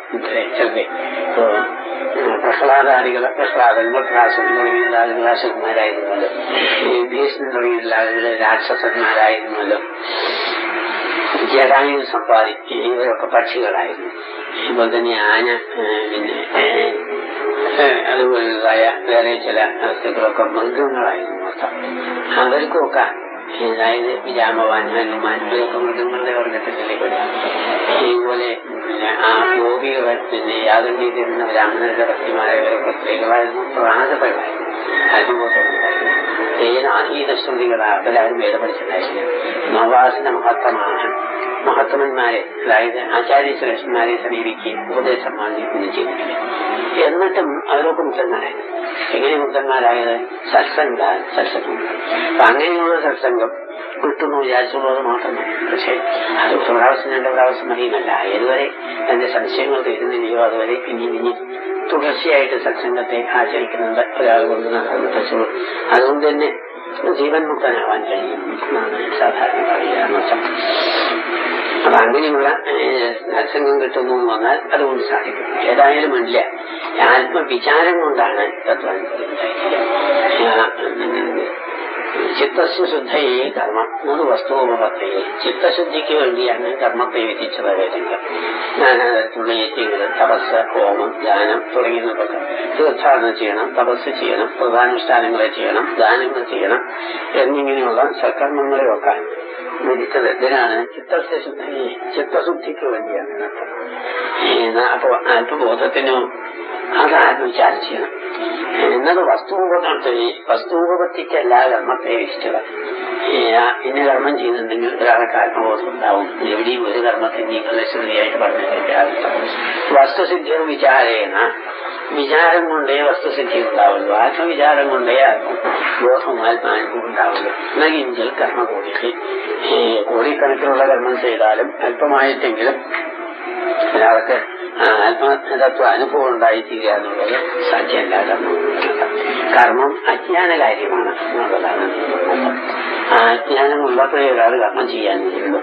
പ്രഹ്ലാദൻ തുടങ്ങിയുള്ള ആളുകൾ അസുരന്മാരായിരുന്നല്ലോ, ഭീഷ്മൻ തുടങ്ങിയുള്ള ആളുകൾ രാക്ഷസന്മാരായിരുന്നല്ലോ, ജടായു സമ്പാദി ഇവരൊക്കെ പക്ഷികളായിരുന്നു. അതുപോലെ തന്നെ ആന, പിന്നെ അതുപോലുള്ളതായ വേറെ ചില വസ്തുക്കളൊക്കെ മൃഗങ്ങളായിരുന്നു മൊത്തം. അവർക്കൊക്കെ അതായത് ജാമവാൻ, ഹനുമാൻ ഇവരൊക്കെ മൃഗങ്ങളുടെ വർഗത്തിലേക്ക് വരും. ഇതുപോലെ ആ ഗോപികൾ, പിന്നെ യാഗം ചെയ്തിരുന്ന ബ്രാഹ്മണരുടെ ഭക്തിമാരവരൊക്കെ സ്ത്രീകളായിരുന്നു, പ്രാണതകളായിരുന്നു, അനുഭവത്തോടുണ്ടായിരുന്നു. ആഹീതശ്രുതികളാണ് അവരാരും വേദ പഠിച്ചിട്ടുണ്ടായിരുന്നു. നവാസിന മഹത്തമാണ് മഹത്തമന്മാരെ, അതായത് ആചാര്യശ്രേഷ്ഠന്മാരെ സമീപിക്കുകയും ഉപദേശം വാങ്ങിക്കുകയും ചെയ്തിട്ടില്ല. എന്നിട്ടും അവരൊക്കെ മുക്തന്മാരായിരുന്നു. എങ്ങനെ മുക്തന്മാരായത്? സത്സംഗം. അപ്പൊ അങ്ങനെയുള്ള സത്സംഗം കിട്ടുന്നു വിചാരിച്ചുള്ളത് മാത്രമേ. പക്ഷെ അത് ഒരു പ്രാവശ്യം 2 പ്രാവശ്യം മതിയുമല്ല. ഏതുവരെ തന്റെ സംശയങ്ങൾ തീരുന്നില്ലയോ അതുവരെ പിന്നെയും തുടർച്ചയായിട്ട് സത്സംഗത്തെ ആചരിക്കുന്നുണ്ട് ഒരാൾ കൊണ്ട് നടന്നു. അതുകൊണ്ട് തന്നെ ജീവൻ മുക്തനാവാൻ കഴിയും എന്നാണ് സാധാരണ പറയുക. അപ്പൊ അങ്ങനെയുള്ള സത്സംഗം കിട്ടുന്നു എന്ന് പറഞ്ഞാൽ അതുകൊണ്ട് സാധിക്കും. ഏതായാലും ഇല്ല, ആത്മവിചാരം കൊണ്ടാണ് തത്വാനുഭവം ഉണ്ടായിരിക്കുക. ചിത്തശുദ്ധയെ കർമ്മം അത് വസ്തുവപത്തയെ ചിത്തശുദ്ധിക്ക് വേണ്ടിയാണ് കർമ്മത്തെ വിധിച്ചത്. വേദങ്ങൾ നാനാതരത്തിലുള്ള യജ്ഞങ്ങൾ, തപസ്, ഹോമം, ദാനം തുടങ്ങിയതൊക്കെ തീർത്ഥാടനം ചെയ്യണം, തപസ് ചെയ്യണം, പ്രധാനുഷ്ഠാനങ്ങളെ ചെയ്യണം, ദാനങ്ങൾ ചെയ്യണം എന്നിങ്ങനെയുള്ള സൽക്കർമ്മങ്ങളെയൊക്കെ വിധിച്ചത് എന്തിനാണ്? ചിത്തശുദ്ധിക്ക് വേണ്ടിയാണ്. അപ്പൊ ആത്മബോധത്തിനോ അത് ആത്മവിചാരം ചെയ്യണം എന്നത് വസ്തുപത്തിക്കല്ല കർമ്മത്തെ വിധിച്ചത്. ഇന്ന കർമ്മം ചെയ്തിട്ടുണ്ടെങ്കിൽ ഒരാൾക്ക് ആത്മബോധം ഉണ്ടാവും. എവിടെയും ഒരു കർമ്മത്തിന്റെയും ഫലശ്രുതിയായിട്ട് പറഞ്ഞിട്ടില്ല. വസ്തുസിദ്ധിയും വിചാരേന, വിചാരം കൊണ്ടേ വസ്തുസിദ്ധി ഉണ്ടാവുള്ളൂ. ആത്മവിചാരം കൊണ്ടേ ബോധവും ആത്മാനുഭവം ഉണ്ടാവുള്ളൂ. എന്നെങ്കിൽ കർമ്മ കോടിക്കണക്കിനുള്ള കർമ്മം ചെയ്താലും അല്പമായിട്ടെങ്കിലും ഒരാൾക്ക് ആത്മതത്വ അനുഭവം ഉണ്ടായിത്തീരുക എന്നുള്ളത് സാധ്യമല്ല. കർമ്മം അജ്ഞാന കാര്യമാണ് എന്നുള്ളതാണ്. ആ അജ്ഞാനം ഉള്ളപ്പോഴേ ഒരാൾ കർമ്മം ചെയ്യാനുള്ളൂ.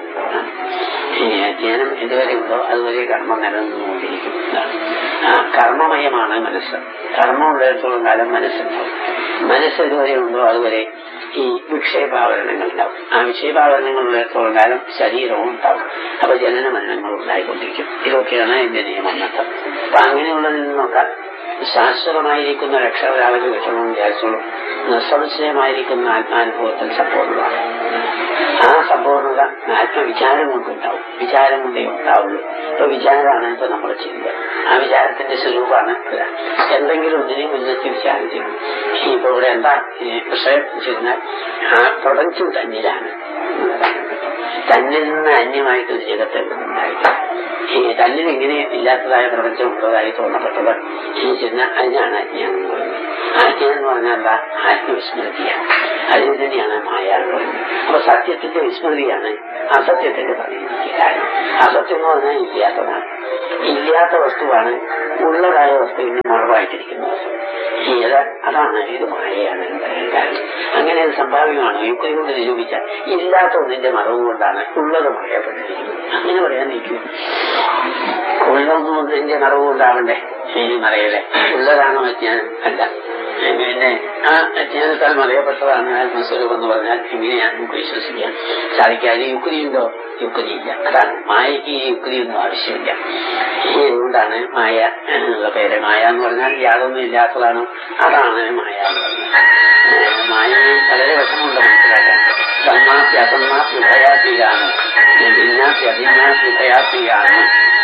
അജ്ഞാനം ഇതുവരെ ഉണ്ടോ അതുവരെ കർമ്മം നിലനിന്നുകൊണ്ടിരിക്കും. കർമ്മമയമാണ് മനസ്സ്. കർമ്മം ഉള്ളിടത്തോളം കാലം മനസ്സുണ്ടാവും. മനസ്സ് ഇതുവരെ ഉണ്ടോ അതുവരെ ഈ വിക്ഷേപാവരണങ്ങൾ ഉണ്ടാവും. ആ വിക്ഷേപാവരണങ്ങൾ ഉള്ളിടത്തോളം കാലം ശരീരവും ഉണ്ടാവും. അപ്പൊ ജനന മരണങ്ങൾ ഉണ്ടായിക്കൊണ്ടിരിക്കും. ഇതൊക്കെയാണ് എന്റെ നിയമനർത്ഥം. അപ്പൊ അങ്ങനെയുള്ളതിൽ നിന്നൊക്കെ ശാശ്വതമായിരിക്കുന്ന രക്ഷ ഒരാൾക്ക് കിട്ടണമെന്ന് വിചാരിച്ചോളൂ. നിസ്സംശയമായിരിക്കുന്ന ആത്മാനുഭവത്തിൽ സമ്പൂർണ്ണമാണ്. ആ സമ്പൂർണ്ണത ആത്മവിചാരം കൊണ്ടുണ്ടാവും. വിചാരം കൊണ്ടേ ഉണ്ടാവുള്ളൂ. ഇപ്പൊ വിചാരമാണ് ഇപ്പൊ നമ്മൾ ചെയ്യുന്നത്. ആ വിചാരത്തിന്റെ സ്വരൂപമാണ് എന്തെങ്കിലും ഒന്നിനെ മുന്നേറ്റി വിചാരം ചെയ്യണം. ഇപ്പൊ ഇവിടെ എന്താ വിഷയം ചെയ്താൽ ആ പ്രപഞ്ചം തന്നിലാണ്. തന്നിൽ നിന്ന് അന്യമായിട്ടൊരു ജഗത്തെ ഉണ്ടായിട്ടില്ല. തന്നിൽ ഇങ്ങനെ ഇല്ലാത്തതായ പ്രപഞ്ചം ഉള്ളതായി തോന്നപ്പെട്ടത് അതിനാണ് അജ്ഞാനം എന്ന് പറയുന്നത്. അജ്ഞാനം എന്ന് പറഞ്ഞാൽ എന്താ? ആത്മവിസ്മൃതിയാണ്. അതിന് തന്നെയാണ് മായ എന്ന് പറയുന്നത്. അപ്പൊ സത്യത്തിന്റെ വിസ്മൃതിയാണ് അസത്യത്തിന്റെ പറയുന്നത്. കാരണം അസത്യം എന്ന് പറഞ്ഞാൽ ഇല്ലാത്തതാണ്. ഇല്ലാത്ത വസ്തുവാണ് ഉള്ളതായ വസ്തുവിന് മറവായിട്ടിരിക്കുന്നത്. അതാണ് ഇത് മായയാണ് എന്ന് പറയാൻ കാരണം. അങ്ങനെ അത് സംഭാവ്യമാണ്. യുക്തി കൊണ്ട് നിരൂപിച്ചാൽ ഇല്ലാത്ത ഒന്നിന്റെ മറവ് കൊണ്ടാണ് ഉള്ളത് മറയപ്പെട്ടിരിക്കുന്നത്. അങ്ങനെ പറയാൻ നിൽക്കും. ഉള്ളതൊന്നിന്റെ മറവ് കൊണ്ടാവണ്ടേ ഇനി മറയല്ലേ? ഉള്ളതാണോ അജ്ഞാനം? അല്ല. പിന്നെ ആ അജ്ഞാനത്താൽ മറയപ്പെട്ടതാണ് ആത്മസ്വരൂപം എന്ന് പറഞ്ഞാൽ എങ്ങനെയാണ് നമുക്ക് വിശ്വസിക്കാൻ സാധിക്കാതെ? യുക്തിയുണ്ടോ? യുക്തിയില്ല. അതാണ് മായയ്ക്ക് ഈ യുക്തിയൊന്നും ആവശ്യമില്ല. എന്തുകൊണ്ടാണ് മായ എന്നുള്ള പേര്? മായ എന്ന് പറഞ്ഞാൽ യാതൊന്നും ഇല്ലാത്തതാണോ? അതാണ് മായ എന്ന് പറഞ്ഞത്. മായയെ വളരെ വിഷമമുണ്ട് മനസ്സിലാക്കാൻ. സന്മാപ്യസന്മാപ്യുഭയാത്മികാണ്, ഭിന്നാപ്യഭിന്നാപ്യുഭയാത്മികാണ്,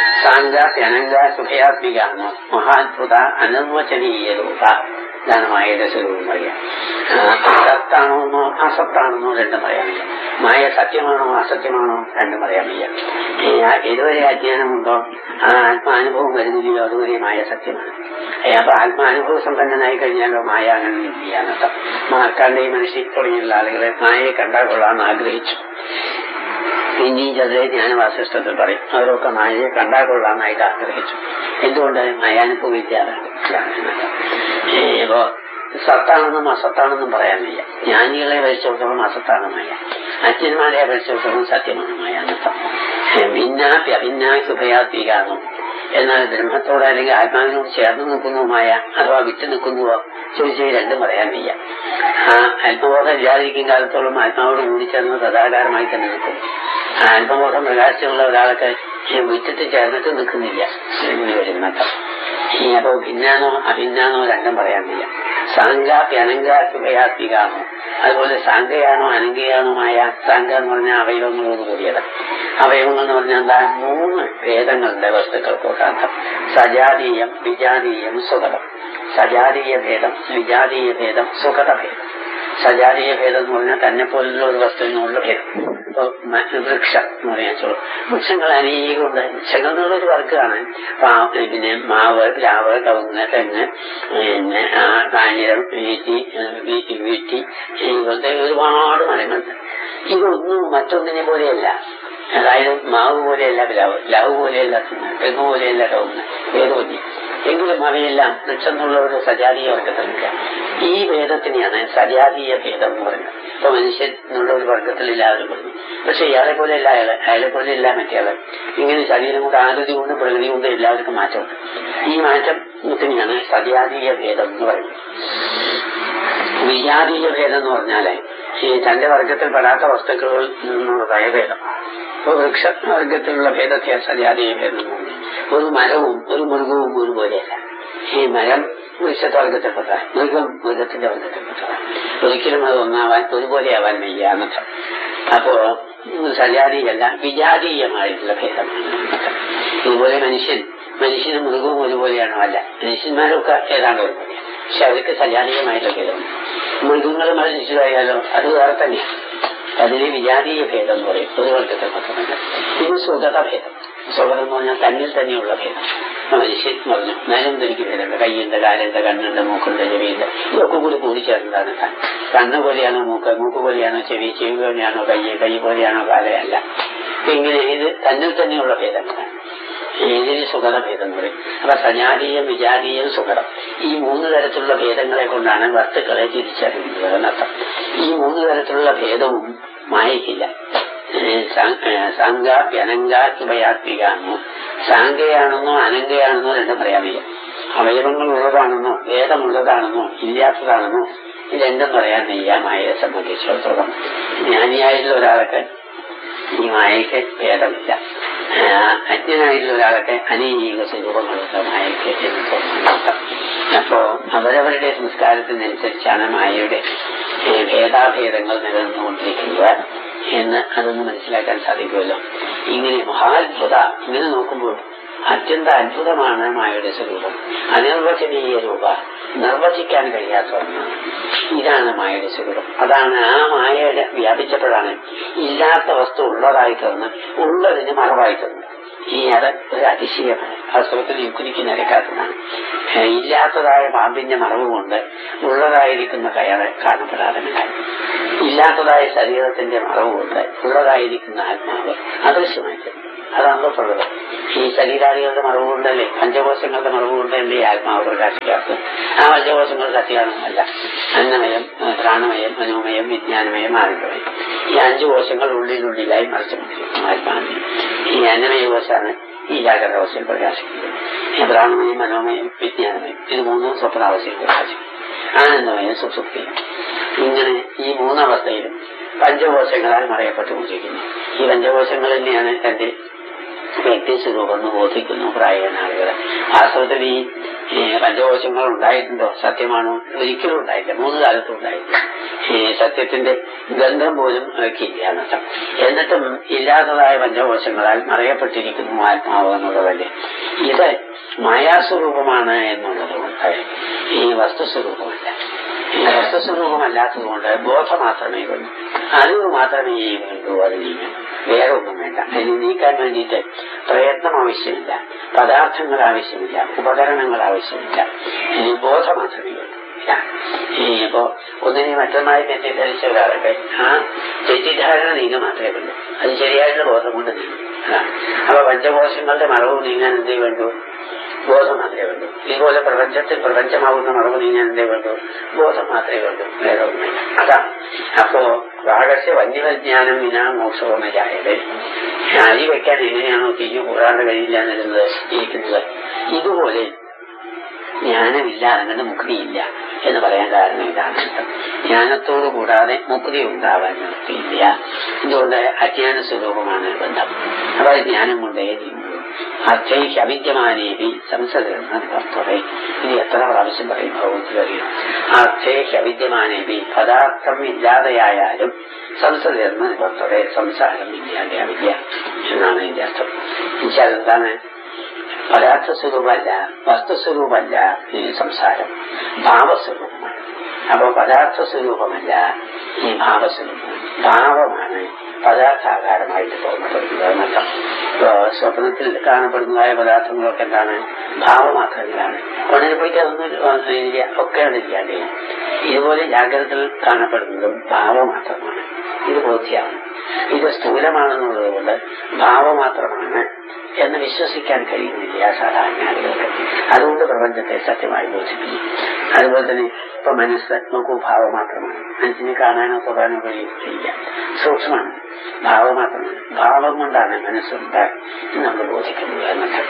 സാങ്കാപ്യനങ്കാസുഭയാത്മികാണ്, മഹാത്ഭുത അനിർവചനീയ രൂപ. ഇതാണ് മായയുടെ സ്വരൂപം പറയാം. സത്താണോന്നോ അസത്താണെന്നോ രണ്ടും പറയാൻ വയ്യ. മായ സത്യമാണോ അസത്യമാണോ രണ്ടും പറയാൻ വയ്യ. ഇതുവരെ അജ്ഞാനമുണ്ടോ ആ ആത്മാനുഭവം വരുന്നില്ലയോ അതുവരെ മായ സത്യമാണ്. അപ്പൊ ആത്മാനുഭവ സമ്പന്നനായി കഴിഞ്ഞാലോ മായ അങ്ങനെ ചെയ്യാനർത്ഥം. മാർക്കാണ്ഡേയ മനുഷ്യ തുടങ്ങിയുള്ള ആളുകളെ മായയെ കണ്ടാൽ കൊള്ളാമെന്ന് ആഗ്രഹിച്ചു. പിന്നെയും ചെറിയ ജ്ഞാനവാസിഷ്ടത്തിൽ പറയും അവരൊക്കെ മായയെ കണ്ടാൽ കൊള്ളാമെന്നായിട്ട് ആഗ്രഹിച്ചു. എന്തുകൊണ്ട്? മായാനുഭവിക്കാതെ. ഇപ്പോ സത്താണെന്നും അസത്താണെന്നും പറയാൻ വയ്യ. ജ്ഞാനികളെ വരിച്ചിടത്തോളം അസത്താണ് മായ. അജ്ഞന്മാരെ വരിച്ചിടത്തോളം സത്യമാണ് മായ എന്നർത്ഥം. ഭിന്നാപ്യഭിന്നാസുഭയാത്മികാണോ എന്നാൽ ബ്രഹ്മത്തോട് അല്ലെങ്കിൽ ആത്മാവിനോട് ചേർന്ന് നിൽക്കുന്നതുമായ അഥവാ വിട്ടു നിൽക്കുന്നുവോ ചോദിച്ചാൽ രണ്ടും പറയാൻ വയ്യ. ആ ആത്മബോധം ഇല്ലാതിരിക്കും കാലത്തോളം ആത്മാവോട് കൂടി ചേർന്ന് സദാകാരമായി തന്നെ നിൽക്കും. ആത്മബോധം പ്രകാശമുള്ള ഒരാൾക്ക് വിട്ടിട്ട് ചേർന്നിട്ട് നിൽക്കുന്നില്ല എന്ന് വരുന്നട്ടോ. അപ്പോ ഭിന്നാനോ അഭിന്നാനോ രണ്ടും പറയാൻ വയ്യ. സാങ്കാപ്യനങ്കാസുഭയാത്മികാണോ അതുപോലെ സാങ്കയാണോ അനങ്കയാണോമായ സാങ്ക എന്ന് പറഞ്ഞാൽ അവയവങ്ങളോട് കൂടിയത്. അവയവങ്ങൾ എന്ന് പറഞ്ഞാൽ എന്താ? 3 ഭേദങ്ങളുടെ വസ്തുക്കൾക്കൊക്കെ അർത്ഥം. സജാതീയം, വിജാതീയം, സുഖതം. സജാതീയ ഭേദം, വിജാതീയ ഭേദം, സുഖതഭേദം. സജാതീയ ഭേദം എന്ന് പറഞ്ഞാൽ തന്നെ പോലുള്ള ഒരു വസ്തുവിനുള്ള ഭേദം. ഇപ്പൊ വൃക്ഷം എന്ന് പറയാൻ ചോളൂ. വൃക്ഷങ്ങൾ അനേകമുണ്ട്. വൃക്ഷങ്ങൾ എന്നുള്ളൊരു വർക്കാണ്. പിന്നെ മാവ്, പ്ലാവ്, കവുങ്ങ്, തെങ്ങ്, പിന്നെ കാഞ്ഞിരം, വീട്ടി ഇങ്ങനത്തെ ഒരുപാട് മരങ്ങളുണ്ട്. ഇതൊന്നും മറ്റൊന്നിനെ പോലെയല്ല. അതായത് മാവ് പോലെയല്ല പ്ലാവ് പോലെയല്ല തെങ്ങ് പോലെയല്ല കവുങ്ങ്, ഭേദമില്ല. എങ്കിലും അവയെല്ലാം വൃക്ഷം എന്നുള്ള ഒരു സജാതീയ വർഗത്തിലില്ല. ഈ ഭേദത്തിനെയാണ് സജാതീയ ഭേദം എന്ന് പറയുന്നത്. ഇപ്പൊ മനുഷ്യൻ എന്നുള്ള ഒരു വർഗത്തിൽ എല്ലാവരും പറഞ്ഞു. പക്ഷെ ഇയാളെ പോലെയല്ല അയാളെ പോലെയല്ല മറ്റേയാള്. ഇങ്ങനെ ശരീരം കൊണ്ട് ആകൃതി കൊണ്ട് പ്രകൃതി കൊണ്ട് എല്ലാവർക്കും മാറ്റമുണ്ട്. ഈ മാറ്റത്തിനെയാണ് സജാതീയ ഭേദം എന്ന് പറയുന്നത്. വിജാതീയ ഭേദം എന്ന് പറഞ്ഞാല് ഈ തന്റെ വർഗത്തിൽ പെടാത്ത വസ്തുക്കളിൽ നിന്നുള്ളതായ ഭേദം. ഇപ്പൊ വൃക്ഷ വർഗത്തിലുള്ള ഭേദത്തെ സജാതീയ ഭേദം എന്ന് പറഞ്ഞു. ഒരു മരവും ഒരു മൃഗവും ഒരുപോലെയല്ല. ഈ മരം വൃക്ഷവർഗത്തിൽപ്പെട്ട, മൃഗം മൃഗത്തിന്റെ വർഗത്തിൽപ്പെട്ടതാണ്. ഒരിക്കലും അത് ഒന്നാവാൻ ഒരുപോലെ ആവാൻ വയ്യ എന്നർത്ഥം. അപ്പോ സജാതീയല്ല, വിജാതീയമായിട്ടുള്ള ഭേദമാണ്. ഇതുപോലെ മനുഷ്യനും മൃഗവും ഒരുപോലെയാണോ? അല്ല. മനുഷ്യന്മാരൊക്കെ ഏതാണ്ട് ഒരുപോലെയാണ്. പക്ഷെ അവർക്ക് സജാതീയമായിട്ടുള്ള ഭേദമാണ്. മൃഗങ്ങൾ മരിച്ചതായാലോ അത് വേറെ തന്നെയാണ്. അതിന് വിജാതീയ ഭേദം എന്ന് പറയും, ഒരു വർഗത്തെ മാത്രമല്ല. ഇത് സുഗത ഭേദം. സുഗതം എന്ന് പറഞ്ഞാൽ തന്നിൽ തന്നെയുള്ള ഭേദം. മനുഷ്യൻ പറഞ്ഞു നേരം തനിക്ക് ഭേദമുണ്ട്, കൈയുണ്ട്, കാലുണ്ട്, കണ്ണുണ്ട്, മൂക്കുണ്ട്, ചെവിയുണ്ട്, ഇതൊക്കെ കൂടി കൂടിച്ചേർന്നതാണ് താൻ. കണ്ണ് പോലെയാണോ മൂക്ക്, മൂക്ക് പോലെയാണോ ചെവി, ചെവി പോലെയാണോ കൈ, കൈ പോലെയാണോ കാലയല്ല. ഇങ്ങനെ ഇത് തന്നിൽ തന്നെയുള്ള ഭേദങ്ങളാണ്. ഇതിന് സുഗത ഭേദം എന്ന് പറയും. അപ്പൊ സജാതീയം, വിജാതീയം, സുഗതം, ഈ 3 തരത്തിലുള്ള ഭേദങ്ങളെ കൊണ്ടാണ് വസ്തുക്കളെ തിരിച്ചറിയുന്നത് എന്നർത്ഥം. ഈ 3 തരത്തിലുള്ള ഭേദവും മായയ്ക്കില്ല. സാങ്കാപ്യനങ്കാത്മയാത്മികാണെന്നോ, സാങ്കയാണെന്നോ അനങ്കയാണെന്നോ രണ്ടും പറയാൻ വയ്യ. അവയവങ്ങൾ ഉള്ളതാണെന്നോ ഭേദമുള്ളതാണെന്നോ ഇല്ലാത്തതാണെന്നോ ഇതെന്തും പറയാൻ വയ്യ മായയെ സംബന്ധിച്ചിടത്തോളം. ജ്ഞാനിയായിട്ടുള്ള ഒരാൾക്ക് ഈ മായയ്ക്ക് ഭേദമില്ല. അജ്ഞനായിട്ടുള്ള ഒരാൾക്ക് അനേക സ്വരൂപങ്ങളുള്ള മായയ്ക്ക് എന്ന് തോന്നുന്നുണ്ട്. അപ്പോ അവരവരുടെ സംസ്കാരത്തിനനുസരിച്ചാണ് മായയുടെ ഭേദാഭേദങ്ങൾ നിലനിന്നുകൊണ്ടിരിക്കുന്നത് എന്ന് അതൊന്ന് മനസ്സിലാക്കാൻ സാധിക്കുമല്ലോ. ഇങ്ങനെ മഹാത്ഭുത, ഇങ്ങനെ നോക്കുമ്പോൾ അത്യന്ത അത്ഭുതമാണ് മായയുടെ സ്വരൂപം. അനിർവചനീയ രൂപ, നിർവചിക്കാൻ കഴിയാത്ത ഒന്നാണ്. ഇതാണ് മായയുടെ സ്വരൂപം. അതാണ് ആ മായയുടെ വ്യാപിച്ചപ്പോഴാണ് ഇല്ലാത്ത വസ്തു ഉള്ളതായി തീർന്ന് ഉള്ളതിന് മറവായി തീർന്നു. അത് ഒരു അതിശയമാണ്. വാസ്തവത്തിൽ യുക്തിക്ക് നിരക്കാത്തതാണ്. ഇല്ലാത്തതായ പാമ്പിന്റെ മറവ് കൊണ്ട് ഉള്ളതായിരിക്കുന്ന കയറ് കാണപ്പെടാതെ ഉണ്ടായി. ഇല്ലാത്തതായ ശരീരത്തിന്റെ മറവ് കൊണ്ട് ഉള്ളതായിരിക്കുന്ന ആത്മാവ് അദൃശ്യമായി തീർന്നു. അതാണല്ലോ പ്രകൃതം. ഈ ശരീരാദികളുടെ മറവ് കൊണ്ടല്ലേ, പഞ്ചകോശങ്ങളുടെ മറവ് കൊണ്ടല്ലേ ആത്മാവ് പ്രകാശിക്കാത്തത്. ആ പഞ്ചകോശങ്ങൾ സത്യമാണെന്നല്ല. അന്നമയം, പ്രാണമയം, മനോമയം, വിജ്ഞാനമയം, ആനന്ദമയം, ഈ 5 കോശങ്ങൾ ഉള്ളിലായി മറിച്ചുകൊണ്ടിരിക്കുന്നു ആത്മാവിന്. ഈ അന്നമയ കോശമാണ് ഈ ജാഗ്രതാവസ്ഥയിൽ പ്രകാശിക്കുന്നത്. പ്രാണമയം, മനോമയം, വിജ്ഞാനമയം, ഇത് 3 സ്വപ്നാവസ്ഥയിൽ പ്രകാശിക്കും. ആനന്ദമയം സുസുപ്തിയും. ഇങ്ങനെ ഈ 3 അവസ്ഥയിലും പഞ്ചകോശങ്ങളാൽ മറയപ്പെട്ടുകൊണ്ടിരിക്കുന്നു. ഈ പഞ്ചകോശങ്ങൾ തന്നെയാണ് തന്റെ വ്യക്തി സ്വരൂപം ബോധിക്കുന്നു പ്രായണ ആളുകൾ. വാസ്തവത്തിൽ ഈ പഞ്ചകോശങ്ങൾ ഉണ്ടായിട്ടുണ്ടോ? സത്യമാണോ? ഒരിക്കലും ഉണ്ടായില്ല. 3 കാലത്തും ഉണ്ടായില്ല. സത്യത്തിന്റെ ഗന്ധം പോലും അവയ്ക്കില്ല എന്നർത്ഥം. എന്നിട്ടും ഇല്ലാത്തതായ പഞ്ചകോശങ്ങളാൽ മറയപ്പെട്ടിരിക്കുന്നു ആത്മാവ് എന്നുള്ളതല്ലേ. ഇത് മായാസ്വരൂപമാണ് എന്നുള്ളത് കൊണ്ട് ഈ വസ്തുസ്വരൂപമല്ല. ഈ വസ്തുസ്വരൂപമല്ലാത്തതുകൊണ്ട് ബോധം മാത്രമേ വേണ്ടൂ, അറിവ് മാത്രമേ വേണ്ടൂ. അത് നീങ്ങാൻ വേറെ ഒന്നും വേണ്ട. അതിന് നീക്കാൻ വേണ്ടിയിട്ട് പ്രയത്നം ആവശ്യമില്ല, പദാർത്ഥങ്ങൾ ആവശ്യമില്ല, ഉപകരണങ്ങൾ ആവശ്യമില്ല. ഇനി ബോധം മാത്രമേ വേണ്ടൂ. ഇപ്പോ ഒന്നിനെ മറ്റൊന്നായി തെറ്റിദ്ധരിച്ച ഒരാളൊക്കെ ആ തെറ്റിദ്ധാരണ നീങ്ങാൻ മാത്രമേ വേണ്ടൂ. അത് ശരിയായിട്ടുള്ള ബോധം കൊണ്ട് നീങ്ങും. അപ്പൊ പഞ്ചകോശങ്ങളുടെ മറവ് നീങ്ങാൻ എന്തേ വേണ്ടൂ? ബോധം മാത്രമേ വേണ്ടൂ. ഇതുപോലെ പ്രപഞ്ചമാകുന്ന മറവ് നീങ്ങാൻ എന്തേ വേണ്ടൂ? ബോധം മാത്രമേ വേണ്ടൂ, വേറെ ഒന്നുമില്ല. അതാണ്. അപ്പോ രാഗസ്യ വന്യവിജ്ഞാനം വിനാ മോക്ഷവുമല്ലായത് അരി വെക്കാൻ എങ്ങനെയാണോ തിരിഞ്ഞു കൂടാണ്ട് കഴിയില്ല എന്നിരുന്നത് ഇരിക്കുന്നത്, ഇതുപോലെ ജ്ഞാനമില്ലാതെ അങ്ങനെ മുക്തിയില്ല എന്ന് പറയാൻ കാരണം ഇതാണ്. ജ്ഞാനത്തോടു കൂടാതെ മുക്തി ഉണ്ടാവാൻ നിർത്തിയില്ല. ഇതുകൊണ്ട് അജ്ഞാന സ്വരൂപമാണ് ബന്ധം. അപ്പൊ ജ്ഞാനം കൊണ്ടേ നീങ്ങുള്ളൂ. അർത്ഥയ്ക്ക് അവിദ്യമാനേവി സംസർഗ വസ്തുതേ. ഇനി എത്ര പ്രാവശ്യം പറയും ഭഗവത്ഗീതയിൽ. അർത്ഥയ്ക്ക് അവിദ്യമാനേവി, പദാർത്ഥം ഇല്ലാതെയായാലും സംസർഗ വസ്തുതേ, സംസാരം ഇല്ലാതെ അവിദ്യ എന്നാണ് ഇതിന്റെ അർത്ഥം. എന്നുവെച്ചാൽ എന്താണ്? പദാർത്ഥ സ്വരൂപമല്ല, വസ്തുസ്വരൂപമല്ല ഈ സംസാരം, ഭാവസ്വരൂപമാണ്. അപ്പൊ പദാർത്ഥ സ്വരൂപമല്ല ഈ ഭാവസ്വരൂപം. ഭാവമാണ് പദാർത്ഥാകാരമായിട്ട് തോന്നപ്പെടുന്നത് എന്നർത്ഥം. സ്വപ്നത്തിൽ കാണപ്പെടുന്നതായ പദാർത്ഥങ്ങളൊക്കെ എന്താണ്? ഭാവമാത്രങ്ങളാണ്. ഉടനെ പോയിട്ട് അതൊന്നും ഒക്കെ ഇല്ലാണ്ട്. ഇതുപോലെ ജാഗ്രതയിൽ കാണപ്പെടുന്നതും ഭാവമാത്രമാണ്. ഇത് ബോധ്യമാണ്. ഇത് സ്ഥൂലമാണെന്നുള്ളത് കൊണ്ട് ഭാവമാത്രമാണ് എന്ന് വിശ്വസിക്കാൻ കഴിയുന്നില്ല സാധാരണ ആളുകൾക്ക്. അതുകൊണ്ട് പ്രപഞ്ചത്തെ സത്യമായി ബോധിപ്പിക്കും. അതുപോലെ തന്നെ ഇപ്പൊ മനസ്സ് നോക്കൂ, ഭാവമാത്രമാണ്. മനസ്സിനെ കാണാനോ തൊടാനോ കഴിയില്ല, സൂക്ഷ്മമാണ്, ഭാവമാത്രമാണ്. ഭാവം കൊണ്ടാണ് മനസ്സുണ്ടായി നമ്മൾ ബോധിക്കുന്നത് എന്നൊക്കെ.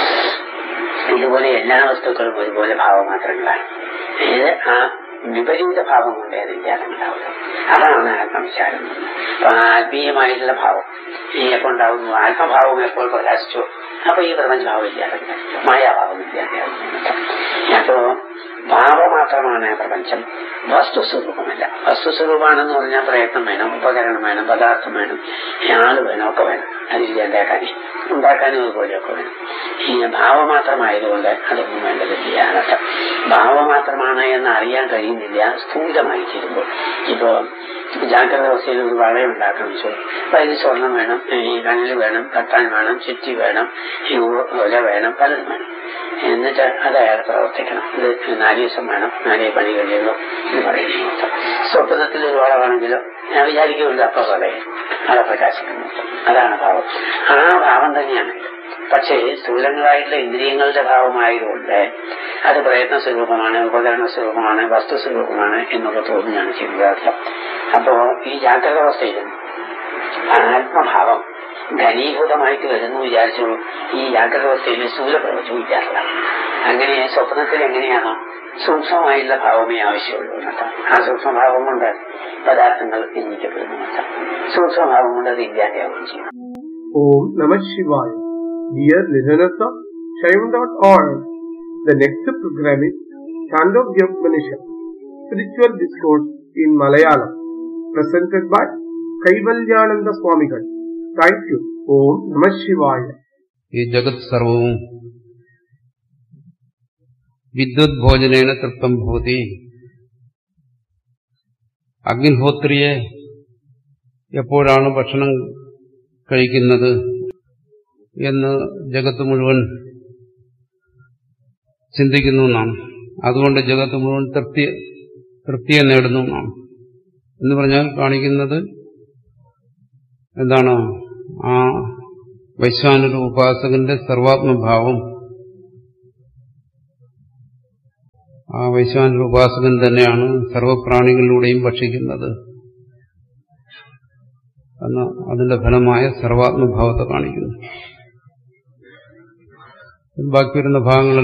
ഇതുപോലെ എല്ലാ വസ്തുക്കളും ഒരുപോലെ ഭാവമാത്രങ്ങളാണ്. ആ വിപരീത ഭാവം കൊണ്ടേ അതില്ലാതുണ്ടാവുക. അതാണ് ആത്മവിചാരം. അപ്പൊ ആത്മീയമായിട്ടുള്ള ഭാവം എപ്പോൾ ഉണ്ടാവുന്നു? ആത്മഭാവം എപ്പോൾ പ്രകാശിച്ചു, അപ്പൊ ഈ പ്രപഞ്ചഭാവം ഇല്ലാതെ മായാഭാവം ഇല്ലാതെ. അപ്പോ ഭാവമാത്രമാണ് പ്രപഞ്ചം, വസ്തുസ്വരൂപമല്ല. വസ്തുസ്വരൂപമാണെന്ന് പറഞ്ഞാൽ പ്രയത്നം വേണം, ഉപകരണം വേണം, പദാർത്ഥം വേണം, ആള് വേണം, ഒക്കെ വേണം. ഉണ്ടാക്കാനും അതുപോലെയൊക്കെ വേണം. ഈ ഭാവമാത്രമായതുകൊണ്ട് അതൊന്നും വേണ്ടതില്ല. അതൊക്കെ ഭാവമാത്രമാണ് എന്ന് അറിയാൻ കഴിയുന്നില്ല സ്ഥൂലമായി തീരുമ്പോൾ. ഇപ്പോ ജാഗ്രത അവസ്ഥയിൽ ഒരു വളയുണ്ടാക്കണം. അപ്പൊ അതിന് സ്വർണം വേണം, ഈ കണ്ണിൽ വേണം, തട്ടാൻ വേണം, ചുറ്റി വേണം, ഈ ഒല വേണം, പലതും വേണം. എന്നിട്ട് അത് അയാൾ പ്രവർത്തിക്കണം. ഇത് 4 ദിവസം വേണം, 4 പണി കഴിയുള്ളൂ എന്ന് പറയുന്നു. സ്വപ്നത്തിൽ ഒരു വളമാണെങ്കിലോ ഞാൻ വിചാരിക്കുമല്ലോ അപ്പൊ പറയും അത് പ്രകാശിക്കുന്നു. അതാണ് ഭാവം. ആ ഭാവം തന്നെയാണ്. പക്ഷേ സ്ഥൂലങ്ങളായിട്ടുള്ള ഇന്ദ്രിയങ്ങളുടെ ഭാവമായതുകൊണ്ട് അത് പ്രയത്ന സ്വരൂപമാണ്, ഉപകരണ സ്വരൂപമാണ്, വസ്തു സ്വരൂപമാണ് എന്നുള്ള തോന്നുകയാണ് ചെയ്യുന്നത്. അപ്പോ ഈ ജാഗ്രത അവസ്ഥയിലും ആത്മഭാവം ഘനീഭൂതമായിട്ട് വരുന്നു വിചാരിച്ചു ഈ ജാഗ്രത അവസ്ഥയിൽ സ്ഥൂലപ്രവൃത്തി വിചാരില്ല. അങ്ങനെ സ്വപ്നത്തിൽ എങ്ങനെയാണോ സൂക്ഷ്മമായിട്ടുള്ള ഭാവമേ ആവശ്യമുള്ളൂ എന്നർത്ഥം. ആ സൂക്ഷ്മഭാവം കൊണ്ട് പദാർത്ഥങ്ങൾ ചിന്തിക്കപ്പെടുന്നു എന്നർത്ഥം. സൂക്ഷ്മഭാവം കൊണ്ട് അത് ഇല്ലാതെയാവുകയും ചെയ്യും. Om Namah Shivaya. Dear listeners of Shaivam.org, the next program is Chandogya Upanishad, Spiritual Discourse in Malayalam, presented by Kaivalyananda Swamigal. Thank you. Om Namah Shivaya. ഈ ജഗത് സർവവും വിദ്വത് ഭോജനേന തൃപ്തം ഭവതി. അഗ്നിഹോത്രിയെ എപ്പോഴാണ് ഭക്ഷണം കഴിക്കുന്നത് എന്ന് ജഗത്ത് മുഴുവൻ ചിന്തിക്കുന്നു എന്നാണ്. അതുകൊണ്ട് ജഗത്ത് മുഴുവൻ തൃപ്തിയെ നേടുന്നു എന്നാണ്. എന്ന് പറഞ്ഞാൽ കാണിക്കുന്നത് എന്താണ്? ആ വൈശ്വാനര ഉപാസകന്റെ സർവാത്മഭാവം, ആ വൈശ്വാനര ഉപാസകൻ തന്നെയാണ് സർവപ്രാണികളിലൂടെയും ഭക്ഷിക്കുന്നത് എന്ന അതിന്റെ ഫലമായ സർവാത്മഭാവത്തെ കാണിക്കുന്നു. ബാക്കി വരുന്ന ഭാഗങ്ങൾ